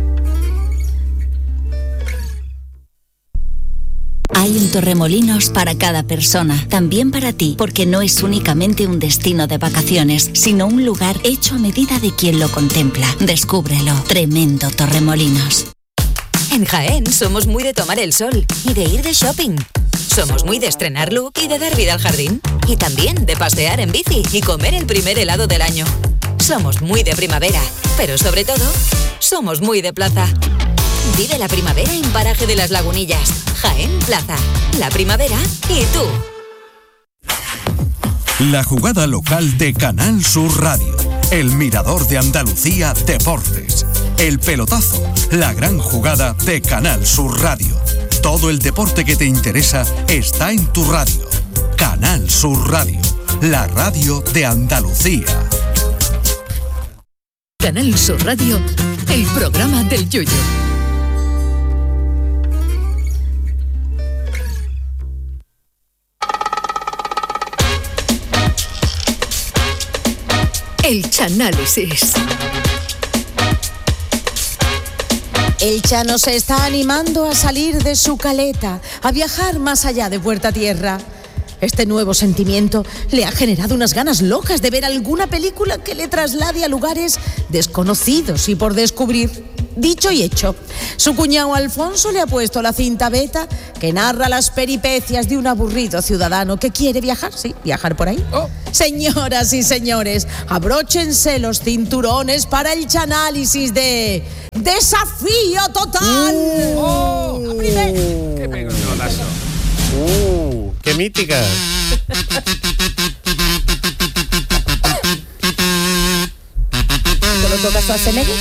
Hay un Torremolinos para cada persona, también para ti, porque no es únicamente un destino de vacaciones, sino un lugar hecho a medida de quien lo contempla. Descúbrelo. Tremendo Torremolinos. En Jaén somos muy de tomar el sol y de ir de shopping. Somos muy de estrenar look y de dar vida al jardín. Y también de pasear en bici y comer el primer helado del año. Somos muy de primavera, pero sobre todo, somos muy de plaza. Vive la primavera en Paraje de las Lagunillas, Jaén Plaza. La primavera y tú. La jugada local de Canal Sur Radio. El mirador de Andalucía Deportes. El pelotazo. La gran jugada de Canal Sur Radio. Todo el deporte que te interesa está en tu radio. Canal Sur Radio. La radio de Andalucía. Canal Sur Radio. El programa del Yuyu. El Chanálisis. El Chano se está animando a salir de su caleta, a viajar más allá de Puerta Tierra. Este nuevo sentimiento le ha generado unas ganas locas de ver alguna película que le traslade a lugares desconocidos y por descubrir. Dicho y hecho, su cuñado Alfonso le ha puesto la cinta beta que narra las peripecias de un aburrido ciudadano que quiere viajar, sí, viajar por ahí. Oh. Señoras y señores, abróchense los cinturones para el Chanálisis de Desafío Total. Uh, oh, ¡Qué pegotazo! ¡Uh! ¡Qué mítica! ¿Te lo tocas a Schwarzenegger?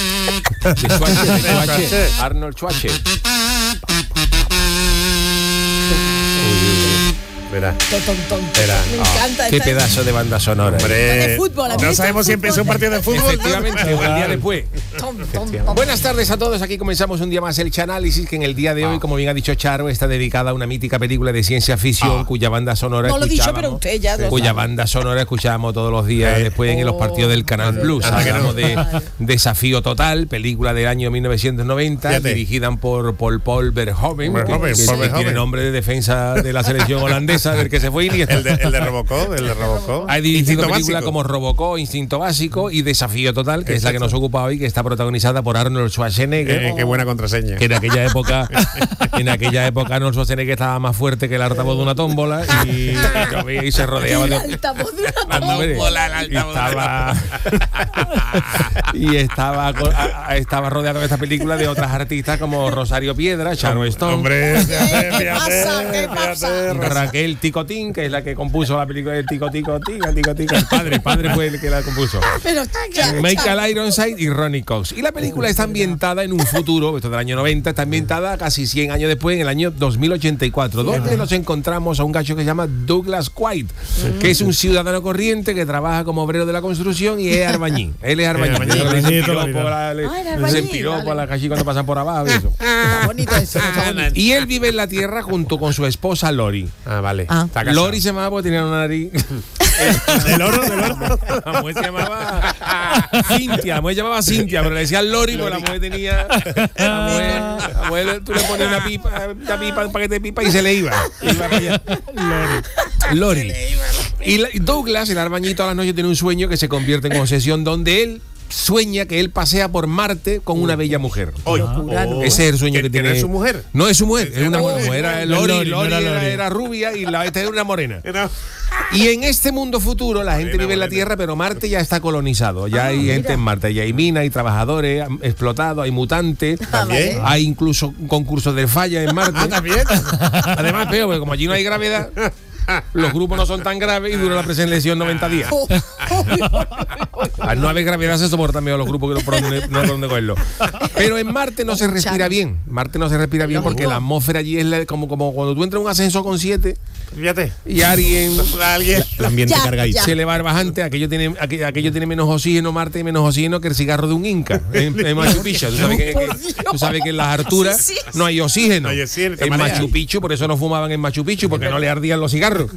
Arnold Schwarzenegger. Verá. Ton, ton, ton. Verá. Me encanta. Qué esta- pedazo de banda sonora. Hombre, de fútbol, a mí no esto sabemos de si empieza un fútbol. partido de fútbol. Efectivamente, o el día después. Ton, ton, ton. Buenas tardes a todos, aquí comenzamos un día más el Chanálisis, que en el día de hoy, como bien ha dicho Charo, está dedicada a una mítica película de ciencia ficción, Ah. cuya banda sonora No lo he dicho, escuchábamos, pero usted ya lo cuya sabe. banda sonora escuchábamos todos los días Eh. después en los partidos del Canal Plus. anda que no. Hablamos de Desafío Total, película del año mil novecientos noventa, Fíjate. dirigida por, por Paul Verhoeven, Verhoeven, que, Paul que Verhoeven. tiene nombre de defensa de la selección holandesa, del que se fue Iniesta. El de, el de Robocop, el de Robocop. Ha dirigido Instinto películas básico. como Robocop, Instinto Básico y Desafío Total, que es la que Exacto. nos ocupa hoy, que está protagonizada por Arnold Schwarzenegger. Eh, qué buena contraseña. Que en aquella época en aquella época Arnold Schwarzenegger estaba más fuerte que el altavoz de una tómbola y, y se rodeaba El de altavoz de una Hombre, tómbola, el y altavoz de una estaba y estaba co- a- a- estaba rodeado de esta película de otras artistas como Rosario Piedra, Sharon Stone, Hombre, fíjate, ¿Qué pasa? ¿Qué pasa? Raquel Ticotín, que es la que compuso la película de Tico Tico Tica, Tico Tico. El padre, el padre fue el que la compuso. Pero, ya, ya. Michael Ironside y Ronnie Cox. Y la película está ambientada en un futuro, esto del año noventa, está ambientada casi cien años después, en el año dos mil ochenta y cuatro, donde nos encontramos a un gacho que se llama Douglas White, que es un ciudadano corriente que trabaja como obrero de la construcción y es arbañil. Él es arbañil. arbañil, Le dicen arbañil, piropo toda la a la- le- Ah, era le arbañil, dicen piropo vale. a la cachi cuando pasan por abajo y eso. Está bonito eso, está bonito. Y él vive en la tierra junto con su esposa Lori. Ah, vale. Ah. Está casado. Lori se llamaba porque tenía una nariz. Del oro, del oro. La mujer se llamaba Cintia, la mujer se llamaba Cintia, pero le decían Lori porque la mujer tenía. La mujer, la mujer, tú le ponías una pipa, una pipa, un paquete de pipa y se le iba. Iba para allá. Lori. Lori. Y la- y Douglas, el arbañito, a las noches tiene un sueño que se convierte en obsesión, donde él sueña que él pasea por Marte con una bella mujer. Hoy. Locura, ¿no? Ese es el sueño que, ¿Que- que tiene. no es su mujer? No es su mujer, es una mujer. Era No, Lori, Lori, no Lori era era, Lori. era rubia y la esta era una morena. Era- Y en este mundo futuro la gente Morena, vive en la morena. Tierra, pero Marte ya está colonizado. Ya hay gente en Marte, ya hay minas, hay trabajadores han explotados, hay mutantes, También. hay incluso concursos del falla en Marte. Ah, también. Además, peor, porque como allí no hay gravedad, los grupos no son tan graves y dura la preselección noventa días. Al no haber gravedad se soportan mejor los grupos que no por dónde, no por dónde cogerlo. Pero en Marte no se respira bien. Marte no se respira bien porque la atmósfera allí es la- como, como cuando tú entras en un ascensor con siete Fíjate. y alguien Alguien. El ambiente Ya, cargadito. ya. se le va el bajante, aquello tiene, aquello, aquello tiene menos oxígeno, Marte, y menos oxígeno que el cigarro de un inca en, en Machu Picchu. Tú sabes que, que- tú sabes que en las alturas Sí, sí. no hay oxígeno. No hay oxígeno, te En mareas. Machu Picchu, por eso no fumaban en Machu Picchu, porque no le ardían los cigarros.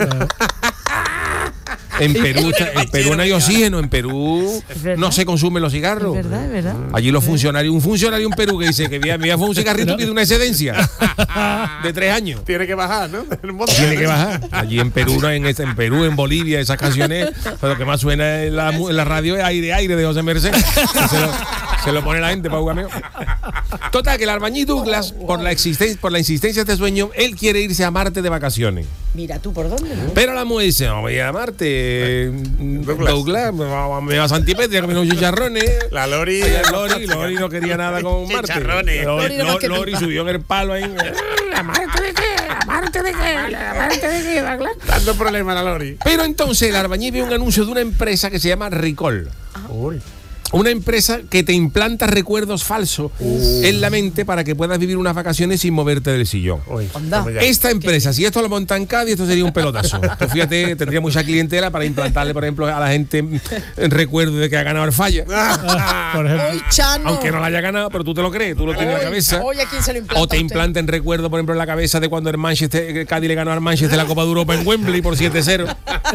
En Perú, está- en Perú no hay oxígeno, en Perú verdad. no se consumen los cigarros. Es verdad, es verdad. Allí los funcionarios, un funcionario en Perú que dice que me fue un cigarrito y pide una excedencia de tres años. Tiene que bajar, ¿no? El monte. Tiene que bajar. Allí en Perú, no, en, en Perú, en Bolivia, esas canciones, lo que más suena en la, mu- en la radio es Aire, Aire de José Merced. Se lo, se lo pone la gente para jugar. Total, que el albañil Douglas, por la, existen- por la insistencia de este sueño, él quiere irse a Marte de vacaciones. Mira tú por dónde, ¿no? Pero la mujer dice, no voy a Marte, Douglas. Douglas, me va me va a Santipetria, que me unos chicharrones. La Lori. Ella, Lori, Lori no quería nada con Marte. Chicharrones. Lori, Lori no Lori, más que Lori pipa. subió en el palo ahí. ¿La Marte de qué? ¿La Marte de qué? ¿La Marte de qué, Douglas? Dando problemas a la Lori. Pero entonces el albañil ve un anuncio de una empresa que se llama Recall. Uy. Una empresa que te implanta recuerdos falsos en la mente para que puedas vivir unas vacaciones sin moverte del sillón. Uy. Anda. Como ya. Esta empresa, si esto lo monta en Cádiz, esto sería un pelotazo. Tú fíjate, tendría mucha clientela para implantarle, por ejemplo, a la gente mm, el recuerdo de que ha ganado el falla. Por ejemplo. Hoy, Chano. Aunque no la haya ganado, pero tú te lo crees, tú lo tienes en la cabeza. Hoy a quién se lo implanta. O te usted? implanten recuerdo, por ejemplo, en la cabeza de cuando el Manchester, el Cádiz le ganó al Manchester la Copa de Europa en Wembley por siete cero.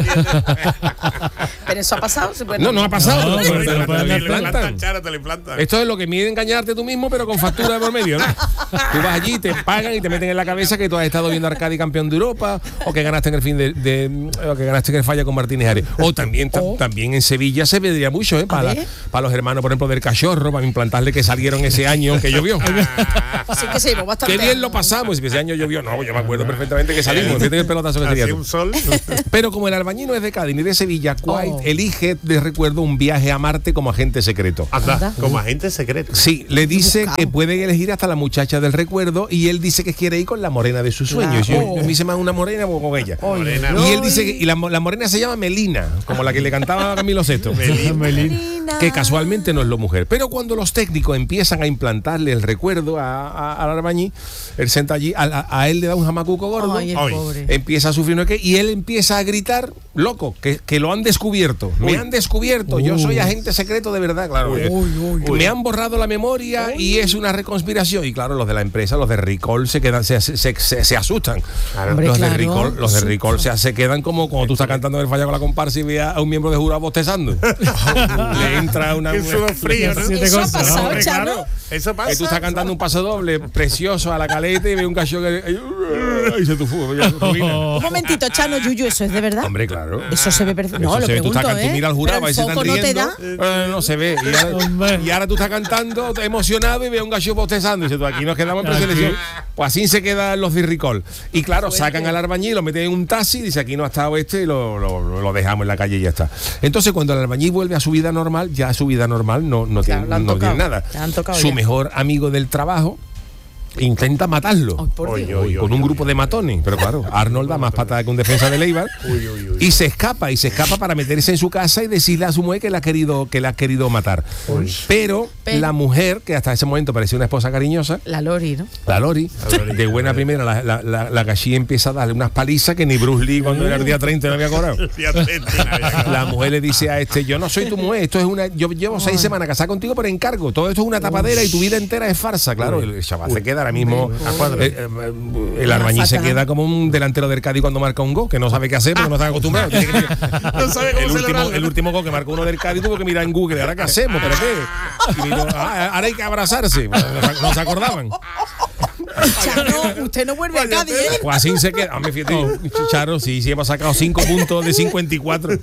Pero eso ha pasado. ¿Se puede No, no ha pasado. No, pero pero te te lo- lo pueden te lo Te lo implantan, implantan. Charo, te lo implantan. Esto es lo que mide engañarte tú mismo, pero con factura de por medio, ¿no? Tú vas allí, te pagan y te meten en la cabeza que tú has estado viendo a Arcadi campeón de Europa, o que ganaste en el fin de, de- o que ganaste en el falla con Martínez Ares. O también, ta- también en Sevilla se vendría mucho, ¿eh? Para, ver. para los hermanos, por ejemplo, del Cachorro, para implantarle que salieron ese año que llovió. Así que se llevó bastante. Qué bien lo pasamos, y ese año llovió. No, yo me acuerdo perfectamente que salimos. Fíjate el pelotazo que Así sería tú. un sol. Pero como el albañil no es de Cádiz ni de Sevilla, White Oh. elige de recuerdo un viaje a Marte como agente secreto. Anda, Anda. como agente secreto. Sí, le dice buscado. que pueden elegir hasta la muchacha del recuerdo y él dice que quiere ir con la morena de sus sueños. Claro. Yo, yo me hice más una morena o con ella. Morena. Y él dice que y la, mo- la morena se llama Melina, como la que le cantaba a Camilo Sesto. Melina. Melín. Melina. Que casualmente no es la mujer. Pero cuando los técnicos empiezan a implantarle el recuerdo a, a, al albañí, él senta allí, a, a, a él le da un jamacuco gordo. Ay, el pobre. Empieza a sufrir, ¿no? Y él empieza a gritar, loco, que, que lo han descubierto. Uy. Me han descubierto. Uy. Yo soy agente secreto de verdad, claro. Uy, uy, uy. Me han borrado la memoria uy. Y es una reconspiración. Y claro, los de la empresa, los de Recall, se quedan, se, se, se, se asustan. Claro. Hombre, los, claro. de Recall, los de Recall se, se quedan como cuando tú estás cantando el falla con la comparsa y ve a un miembro de jurado bostezando. Le entra una... un sudor frío, ¿no? Eso ha pasado, no, Chano. Claro, eso pasa. Que tú estás cantando un paso doble precioso a la caleta y ve un gallo que... Y se tu Un momentito, Chano, Yuyu, ¿eso es de verdad? Hombre, claro. Eso se ve perfecto. No, eso lo se ve, pregunto, tú, estás, ¿eh? tú miras al jurado, Pero el se están foco no riendo. te da. Eh, no se ve. Y ahora, y ahora tú estás cantando emocionado y ve un gallo bostezando. Y dices, tú, aquí nos quedamos en preselección. Pues así se quedan los de Recall. Y claro, sacan al albañil, lo meten en un taxi, dice, aquí no ha estado este, y lo, lo, lo dejamos en la calle y ya está. Entonces, cuando el albañil vuelve a su vida normal, ya su vida normal no, no, claro, tiene, no tiene nada. Su ya. mejor amigo del trabajo intenta matarlo oh, oy, oy, con un grupo de matones, pero claro, Arnold da más patada que un defensa de Leibar y se escapa y se escapa para meterse en su casa y decirle a su mujer que la ha querido que la ha querido matar. Uy. Pero, pero la mujer, que hasta ese momento parecía una esposa cariñosa, la Lori, ¿no? La Lori, la Lori de buena primera, la, la, la, la Gachi empieza a darle unas palizas que ni Bruce Lee cuando era el día treinta no había cobrado. La mujer le dice a este, yo no soy tu mujer, esto es una, yo llevo seis semanas casada contigo por encargo, todo esto es una tapadera y tu vida entera es farsa. Claro, el chaval se queda ahora mismo eh, eh, el albañil se queda como un delantero del Cádiz cuando marca un gol, que no sabe qué hacer porque no está acostumbrado. Que, no sabe cómo el, último, el último gol que marcó uno del Cádiz tuvo que mirar en Google, ¿ahora qué hacemos? ¿Pero qué? Y miró, ah, ahora hay que abrazarse. No se acordaban. Charo, usted no vuelve a Cádiz, ¿eh? Pues así se queda. Me fíjate, oh. Charo, sí, sí, hemos sacado cinco puntos de cincuenta y cuatro.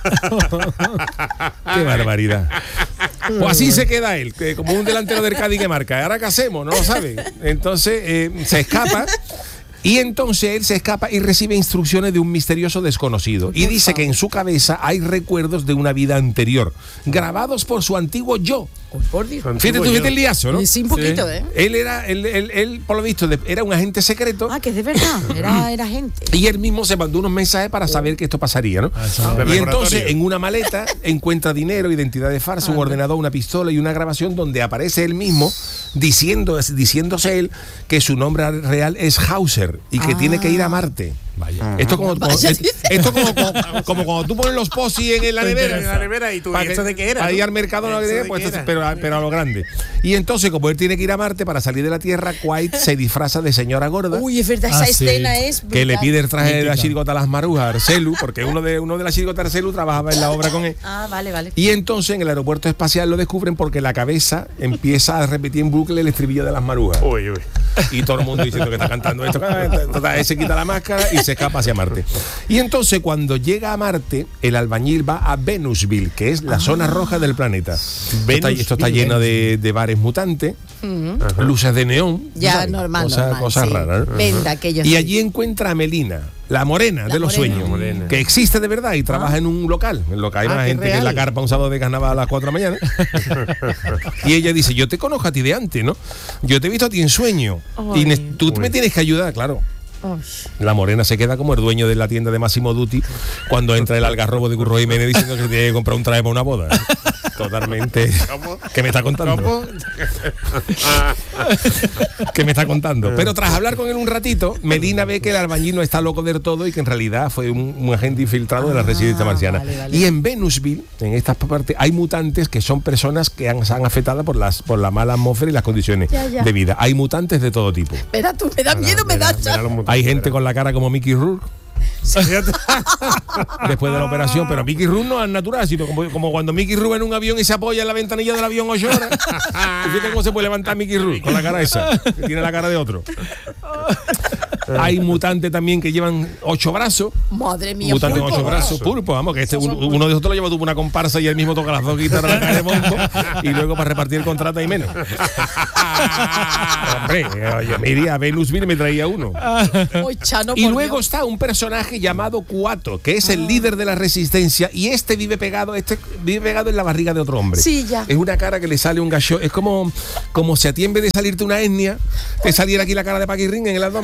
Qué barbaridad. Pues así se queda él, que como un delantero del Cádiz que marca. ¿Ahora qué hacemos? No lo sabe. Entonces eh, se escapa. Y entonces él se escapa y recibe instrucciones de un misterioso desconocido. Y dice que en su cabeza hay recuerdos de una vida anterior, grabados por su antiguo yo. Oh, por Dios. Fíjate tú, viste el liazo, ¿no? Sí, un poquito, sí. ¿eh? Él era, él, él, él, por lo visto, era un agente secreto. Ah, que es de verdad, era, era agente. Y él mismo se mandó unos mensajes para saber que esto pasaría, ¿no? Ah, y entonces, en una maleta, encuentra dinero, identidades falsas, ah, un ordenador, una pistola y una grabación donde aparece él mismo diciendo, diciéndose él que su nombre real es Hauser y que ah. tiene que ir a Marte. Vaya. Esto como, como, esto, esto como, como, como cuando tú pones los posis en, en la nevera, en la nevera y tú, ¿y esto de qué era? Para ir al mercado no de pues, esto, pero, pero a lo grande. Y entonces, como él tiene que ir a Marte para salir de la Tierra, White se disfraza de señora gorda. Uy, es verdad, esa ah, escena sí. es brutal. Que le pide el traje de la chirigota a las marujas a Arcelu, porque uno de uno de las chirigotas Arcelu trabajaba en la obra con él. Ah, vale, vale. Y entonces en el aeropuerto espacial lo descubren porque la cabeza empieza a repetir en bucle el estribillo de las marujas. Uy, uy. Y todo el mundo diciendo que está cantando esto. Él se quita la máscara y se escapa hacia Marte. Y entonces cuando llega a Marte, el albañil va a Venusville, que es la ah. zona roja del planeta. Esto está, esto está lleno de, de bares mutantes, uh-huh. luces de neón. Ya, ¿sabes? normal, Cosas, normal, cosas sí. raras, ¿no? Venda, aquellos y sí. allí encuentra a Melina, la morena la de los morena. sueños, morena. Que existe de verdad y trabaja ah. en un local. En lo que hay ah, más gente real. Que en la carpa un sábado de carnaval a las cuatro de la mañana. Y ella dice, yo te conozco a ti de antes, ¿no? Yo te he visto a ti en sueño. Ay. Y tú Uy. me tienes que ayudar, claro. La morena se queda como el dueño de la tienda de Massimo Dutti cuando entra el algarrobo de Curro Jiménez diciendo que tiene que comprar un traje para una boda. Totalmente. ¿Cómo? ¿Qué me está contando? ¿Cómo? ¿Qué me está contando? Pero tras hablar con él un ratito, Melina ve que el albañil no está loco del todo y que en realidad fue un, un agente infiltrado de la residencia marciana. Vale, vale. Y en Venusville, en estas partes, hay mutantes que son personas que han, se han afectado por las por la mala atmósfera y las condiciones ya, ya. de vida. Hay mutantes de todo tipo. Espera tú, me da miedo, me da miedo. Hay gente con la cara como Mickey Rourke. Después de la operación, pero Mickey Rourke no es natural, sino como, como cuando Mickey Rourke en un avión y se apoya en la ventanilla del avión ocho horas. Fíjate cómo se puede levantar Mickey Rourke con la cara esa, que tiene la cara de otro. Hay mutantes también que llevan ocho brazos. Madre mía, mutantes con ocho brazos, pulpo, vamos, que este uno de nosotros lo lleva tuvo una comparsa y él mismo toca las dos guitarras de bombo y luego para repartir el contrato hay menos. Hombre, yo me iría a Venusville y me traía uno. Y luego está un personaje llamado Kuato, que es el líder de la resistencia, y este vive pegado, este vive pegado en la barriga de otro hombre. Sí, ya. Es una cara que le sale un gallo, es como, como si a ti en vez de salirte una etnia, te saliera aquí la cara de Paquirrín en el abdomen.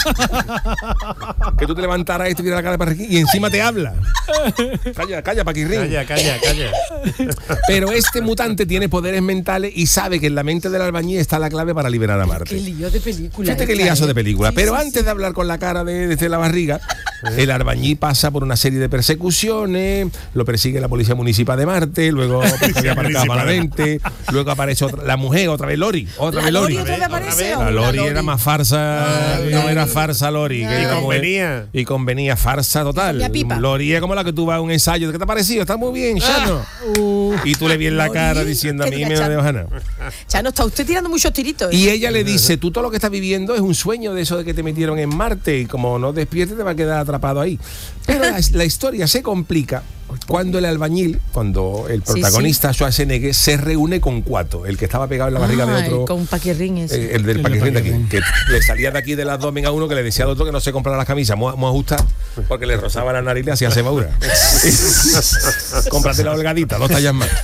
Que tú te levantaras y te viera la cara para aquí y encima te habla. Calla, calla, Paquirrín. Calla, calla, calla. Pero este mutante tiene poderes mentales y sabe que en la mente del albañil está la clave para liberar a Marte. Qué lío de película. Fíjate qué liazo de película. Sí, Pero sí, antes sí. de hablar con la cara de, desde la barriga, el albañil pasa por una serie de persecuciones, lo persigue la policía municipal de Marte, luego había aparcado malamente, luego aparece otra, la mujer, otra vez Lori, otra ¿La vez Lori. Lori otra vez aparece? La Lori era más farsa, Ay, no ay, era farsa Lori. ay. Que Y convenía. Y convenía, farsa total. Lori es como la que tú vas a un ensayo, ¿qué te ha parecido? Está muy bien, Chano. Uh, y tú le vienes la cara diciendo, a mí me da de Ojana. Chano, está usted tirando muchos tiritos. ¿eh? Y ella le dice, tú todo lo que estás viviendo es un sueño de eso de que te metieron en Marte y como no despiertes te va a quedar atrapado ahí. Pero la, la historia se complica cuando el albañil, cuando el protagonista, sí, sí. Schwarzenegger, se reúne con Cuato, el que estaba pegado en la barriga Ay, de otro. Con Paquirrín ese. Eh, el del Paquirrín de aquí, que le salía de aquí del abdomen a uno que le decía al otro que no se comprara las camisas, muy, muy ajustadas, porque le rozaba la nariz y le hacía cebadura. Cómprate la holgadita, dos tallas más.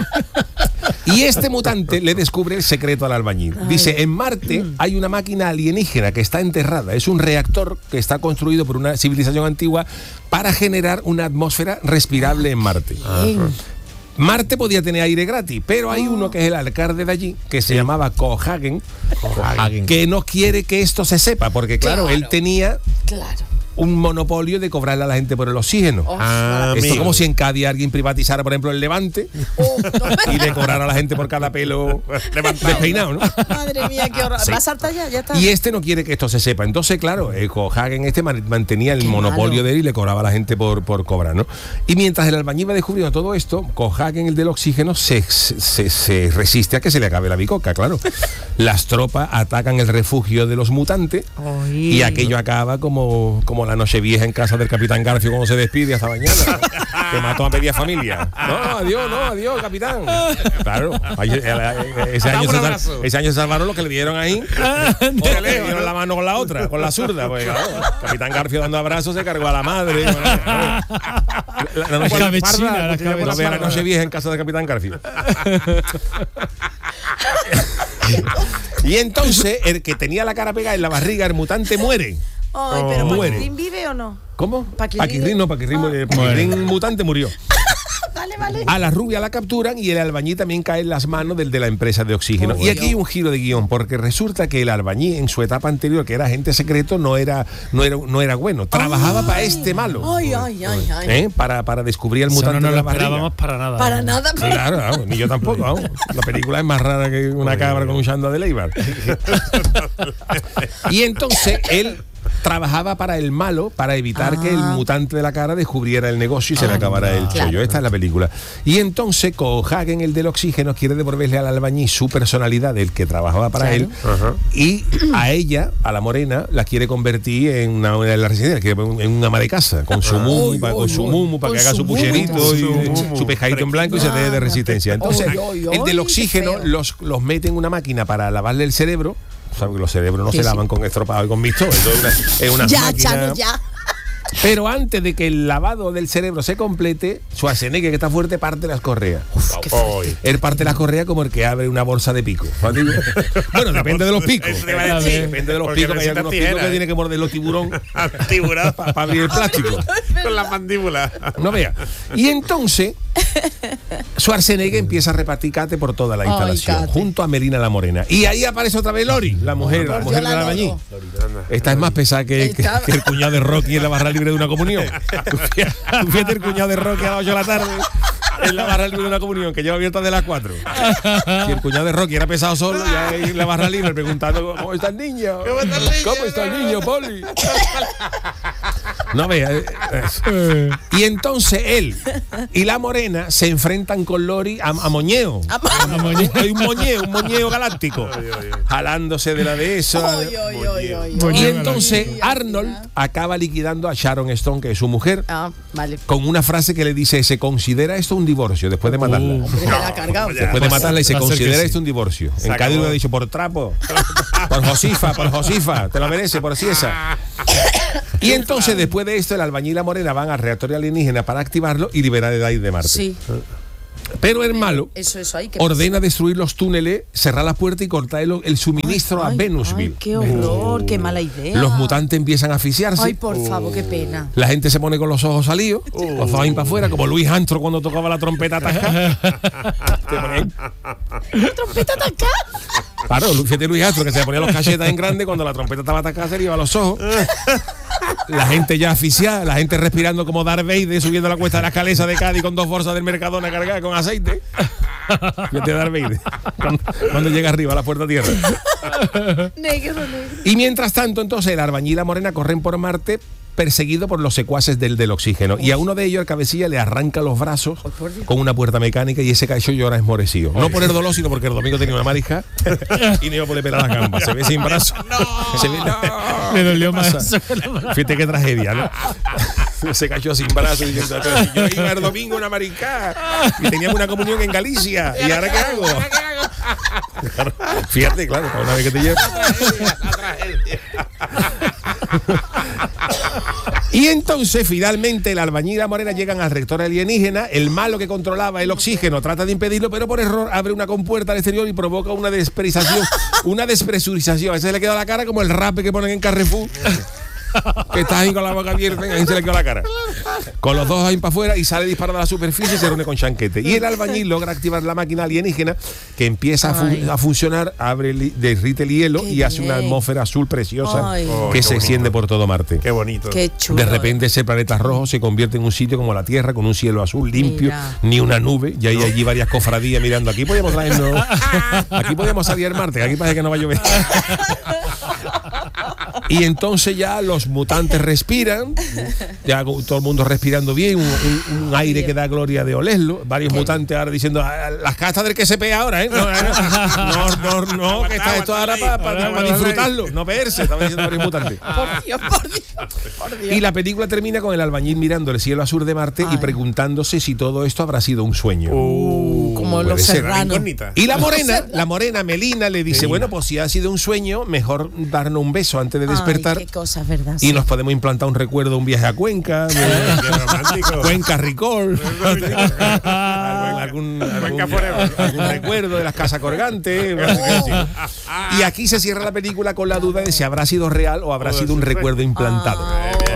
Y este mutante le descubre el secreto al albañil. Dice, en Marte hay una máquina alienígena que está enterrada. Es un reactor que está construido por una civilización antigua para generar una atmósfera respirable en Marte. Ajá. Marte podía tener aire gratis, pero hay uno que es el alcalde de allí, que se sí. llamaba Cohagen, Cohagen, que no quiere que esto se sepa, porque claro, claro. él tenía... Claro. un monopolio de cobrarle a la gente por el oxígeno. Oh, ah, Esto es como si en Cádiz alguien privatizara, por ejemplo, el Levante oh, no. y le cobrara a la gente por cada pelo despeinado, ¿no? Madre mía, qué horror. Sí. Va a saltar ya, ya está. Y este no quiere que esto se sepa. Entonces, claro, el Cohagen este mantenía el qué monopolio malo. de él y le cobraba a la gente por, por cobrar, ¿no? Y mientras el albañil va descubriendo todo esto, Cohagen, el del oxígeno, se, se, se resiste a que se le acabe la bicoca, claro. Las tropas atacan el refugio de los mutantes Oy. y aquello acaba como, como la noche vieja en casa del Capitán Garfio cuando se despide hasta mañana. Que mató a media familia. No, adiós, no, adiós, capitán. Claro, ese año, se, ese año se salvaron los que le dieron ahí. O le dieron la mano con la otra, con la zurda. Pues, claro, Capitán Garfio dando abrazos se cargó a la madre. La, la, noche, la, parda, la, la, la noche vieja en casa del Capitán Garfio. Y entonces el que tenía la cara pegada en la barriga, el mutante, muere. Ay, pero ¿Paquirrín vive o no? ¿Cómo? Paquirrín no, Paquirrín, ah. Paquirrín mutante murió. Vale, vale. A la rubia la capturan y el albañil también cae en las manos del de la empresa de oxígeno. Oh, y aquí hay un giro de guión, porque resulta que el albañil en su etapa anterior, que era agente secreto, no era, no era, no era bueno. Trabajaba ay, para este malo. Ay, ay, ay, ay. ¿Eh? Para, para descubrir el mutante no de la lo barriga. esperábamos para nada. Para nada. Para... Claro, vamos, ni yo tampoco. Vamos. La película es más rara que una cabra con un chanda de Leibar. Y entonces él trabajaba para el malo para evitar ah. que el mutante de la cara descubriera el negocio y se ah, le acabara no, el chollo. Claro. Esta es la película. Y entonces Cohagen, el del oxígeno, quiere devolverle al albañil su personalidad, del que trabajaba para claro. él, uh-huh. y a ella, a la morena, la quiere convertir en una, una de la residencia, en una ama de casa, con su mumu, para, con su mumu, para que haga su pucherito y su, su pescadito en blanco y se dé de resistencia. Entonces, oy, oy, el del oxígeno los, los mete en una máquina para lavarle el cerebro. Sabes que los cerebros no sí, se lavan sí. con estropado y con mixto. Eso es una, es una ya, máquina. Chano, ya. Pero antes de que el lavado del cerebro se complete, Schwarzenegger, que está fuerte, parte las correas. Uf, él parte las correas como el que abre una bolsa de pico. Bueno, depende de los picos. Depende de los picos, que hay algunos picos que tiene que morder los tiburón para pa abrir el plástico. Con la mandíbula. No vea. Y entonces Schwarzenegger empieza a repartir cate por toda la instalación, Ay, junto a Melina la Morena. Y ahí aparece otra vez Lori, la mujer, la mujer del albañil. Esta es más pesada que, que, que el cuñado de Rocky en la barra libre de una comunión. Tú fíjate el cuñado de Rocky a las ocho de la tarde en la barra libre de una comunión que lleva abierta de las cuatro. Y el cuñado de Rocky era pesado solo, ya en la barra libre preguntando ¿cómo está el niño? ¿Cómo está el niño, ¿Cómo está el niño Poli? No vea. Eh, y entonces él y la morena se enfrentan con Lori a, a moñeo. A, a moñeo. Hay un moñeo, un moñeo galáctico. Jalándose de la de esa. Y entonces Arnold acaba liquidando a Sharon Stone, que es su mujer, ah, vale. con una frase que le dice: ¿se considera esto un divorcio después de matarla? Uh, no, después de matarla y se considera esto un divorcio. En Cádiz lo ha dicho por trapo, por Josifa, por Josifa, te lo merece, por así esa. Y entonces después de esto el albañil y la morena van al reactor alienígena para activarlo y liberar el aire de Marte. Sí. Pero el malo eso, eso hay que ordena destruir los túneles, cerrar las puertas y cortar el, el suministro ay, a Venusville. Ay, qué horror, uh, qué mala idea. Los mutantes empiezan a asfixiarse. Ay, por favor, qué pena. La gente se pone con los ojos salidos, uh, los ojos para afuera, como Luis Armstrong cuando tocaba la trompeta atascada. ¿La trompeta atascada? Claro, fíjate Luis Armstrong que se ponía los cachetas en grande cuando la trompeta estaba atascada, se le iba a los ojos. La gente ya asfixiada, la gente respirando como Darth Vader subiendo la cuesta de la calesa de Cádiz con dos bolsas del Mercadona cargadas con aceite. Fíjate Darth Vader cuando, cuando llega arriba a la puerta tierra. Negro, negro. Y mientras tanto, entonces, el albañil y la morena corren por Marte perseguido por los secuaces del, del oxígeno. Y a uno de ellos, el cabecilla, le arranca los brazos con una puerta mecánica y ese cacho llora esmorecido. No por el dolor, sino porque el domingo tenía una marija y no iba a poder pelar las gambas. Se ve sin brazo. No. Se ve, no. Le dolió más eso. Fíjate qué tragedia, ¿no? Se cayó sin brazo y diciendo, yo iba el domingo a una maricá y teníamos una comunión en Galicia. ¿Y ahora qué hago? Claro, fíjate, claro, una vez que te llevo. Y entonces, finalmente, el albañil y la morena llegan al reactor alienígena. El malo que controlaba el oxígeno trata de impedirlo, pero por error abre una compuerta al exterior y provoca una despresurización. Una despresurización. A ese le queda la cara como el rape que ponen en Carrefour. Que está ahí con la boca abierta, ahí se le quedó la cara. Con los dos ahí para afuera y sale disparado a la superficie y se reúne con Chanquete. Y el albañil logra activar la máquina alienígena que empieza a, fu- a funcionar, abre, derrite el hielo qué y bien. Hace una atmósfera azul preciosa Ay. que oh, se extiende por todo Marte. Qué bonito. Qué chulo. De repente ese planeta rojo se convierte en un sitio como la Tierra, con un cielo azul limpio, Mira. ni una nube. Y hay no. allí varias cofradías mirando. Aquí podemos traernos. Aquí podemos salir al Marte, aquí parece que no va a llover. Y entonces ya los mutantes respiran, ya todo el mundo respirando bien, un, un, un aire que da gloria de olerlo. Varios mutantes ahora diciendo, las castas del que se pega ahora, ¿eh? No, no, no, no, no que está esto ahora para pa, pa, pa disfrutarlo, no verse, estaban diciendo varios mutantes. Por Dios, por Dios, por Dios. Y la película termina con el albañil mirando el cielo azul de Marte Ay. y preguntándose si todo esto habrá sido un sueño. Uh, como los serranos. Y la morena, la morena Melina le dice, Melina. bueno, pues si ha sido un sueño, mejor darnos un beso antes de despertar. Ay, qué cosas, ¿verdad? Y nos podemos implantar un recuerdo, un viaje a Cuenca, de, Cuenca Ricol, algún, algún, algún recuerdo de las casas colgantes. Oh. Y aquí se cierra la película con la duda de si habrá sido real o habrá sido un recuerdo implantado.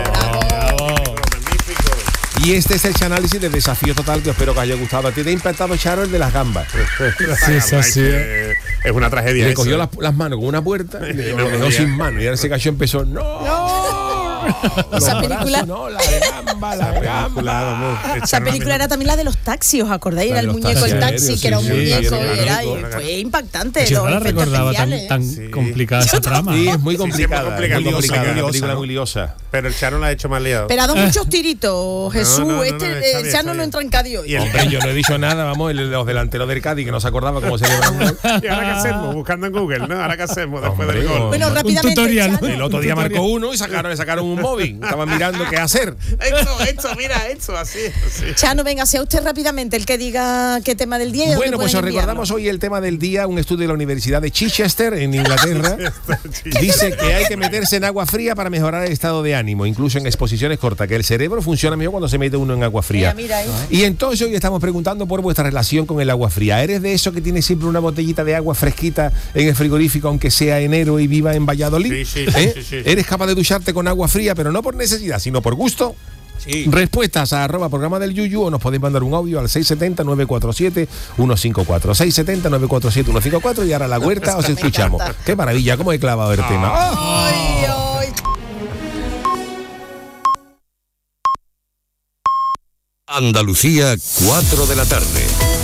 Y este es el análisis de Desafío Total que espero que os haya gustado. ¿A ti te ha impactado, Charo, el de las gambas? Sí, es así. Es una tragedia. Le eso, cogió ¿eh? las, las manos con una puerta y lo no dejó sin mano. Y ahora ese cacho empezó, ¡no! ¡No! Esa película, no, la gamba, la gamba. Esa película era también la de los taxis, ¿os acordáis? Era el muñeco del taxi, sí, que era un sí, muñeco, sí, era, y fue impactante. Yo no la recordaba tan, tan sí. complicada esa trama. Sí, es muy complicada. Sí, complicada, muy complicada, liosa, una película ¿no? muy liosa. Pero el Chano la ha hecho más liado. Pero ha dado muchos tiritos, Jesús. No, no, no, este, no, no, el bien, Chano no entra en Cádiz hoy. Hombre, yo no he dicho nada, vamos, los delanteros del Cádiz que no se acordaba cómo se llama. ¿Y ahora qué hacemos? Buscando en Google, ¿no? ¿Ahora qué hacemos después Hombre, del gol? Bueno, rápidamente. Un tutorial. El otro día marcó uno y sacaron, le sacaron un móvil. Estaban mirando qué hacer. Esto, esto, mira, esto, así, así. Chano, venga, sea usted rápidamente el que diga qué tema del día. Y bueno, pues os recordamos hoy el tema del día. Un estudio de la Universidad de Chichester, en Inglaterra, dice que hay que meterse en agua fría para mejorar el estado de ánimo, incluso en exposiciones cortas, que el cerebro funciona mejor cuando se mete uno en agua fría. Mira, mira y entonces hoy estamos preguntando por vuestra relación con el agua fría. ¿Eres de eso que tiene siempre una botellita de agua fresquita en el frigorífico, aunque sea enero y viva en Valladolid? Sí, sí, ¿Eh? sí, sí, sí. ¿Eres capaz de ducharte con agua fría, pero no por necesidad, sino por gusto? Sí. Respuestas a arroba programa del Yuyu o nos podéis mandar un audio al seis siete cero, nueve cuatro siete, uno cinco cuatro. seis siete cero, nueve cuatro siete, uno cinco cuatro y ahora la huerta os escuchamos. Qué maravilla, cómo he clavado el tema. Ay, ay. Andalucía, cuatro de la tarde.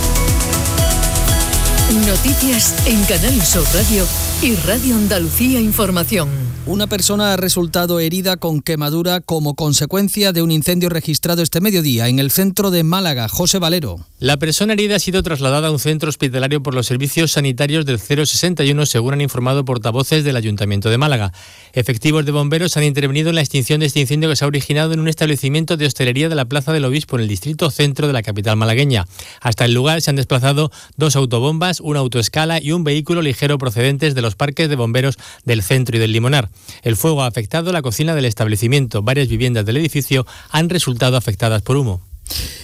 Noticias en Canal Sur Radio y Radio Andalucía Información. Una persona ha resultado herida con quemadura como consecuencia de un incendio registrado este mediodía en el centro de Málaga. José Valero. La persona herida ha sido trasladada a un centro hospitalario por los servicios sanitarios del cero sesenta y uno, según han informado portavoces del Ayuntamiento de Málaga. Efectivos de bomberos han intervenido en la extinción de este incendio que se ha originado en un establecimiento de hostelería de la Plaza del Obispo, en el distrito centro de la capital malagueña. Hasta el lugar se han desplazado dos autobombas, una autoescala y un vehículo ligero procedentes de los parques de bomberos del centro y del Limonar. El fuego ha afectado la cocina del establecimiento. Varias viviendas del edificio han resultado afectadas por humo.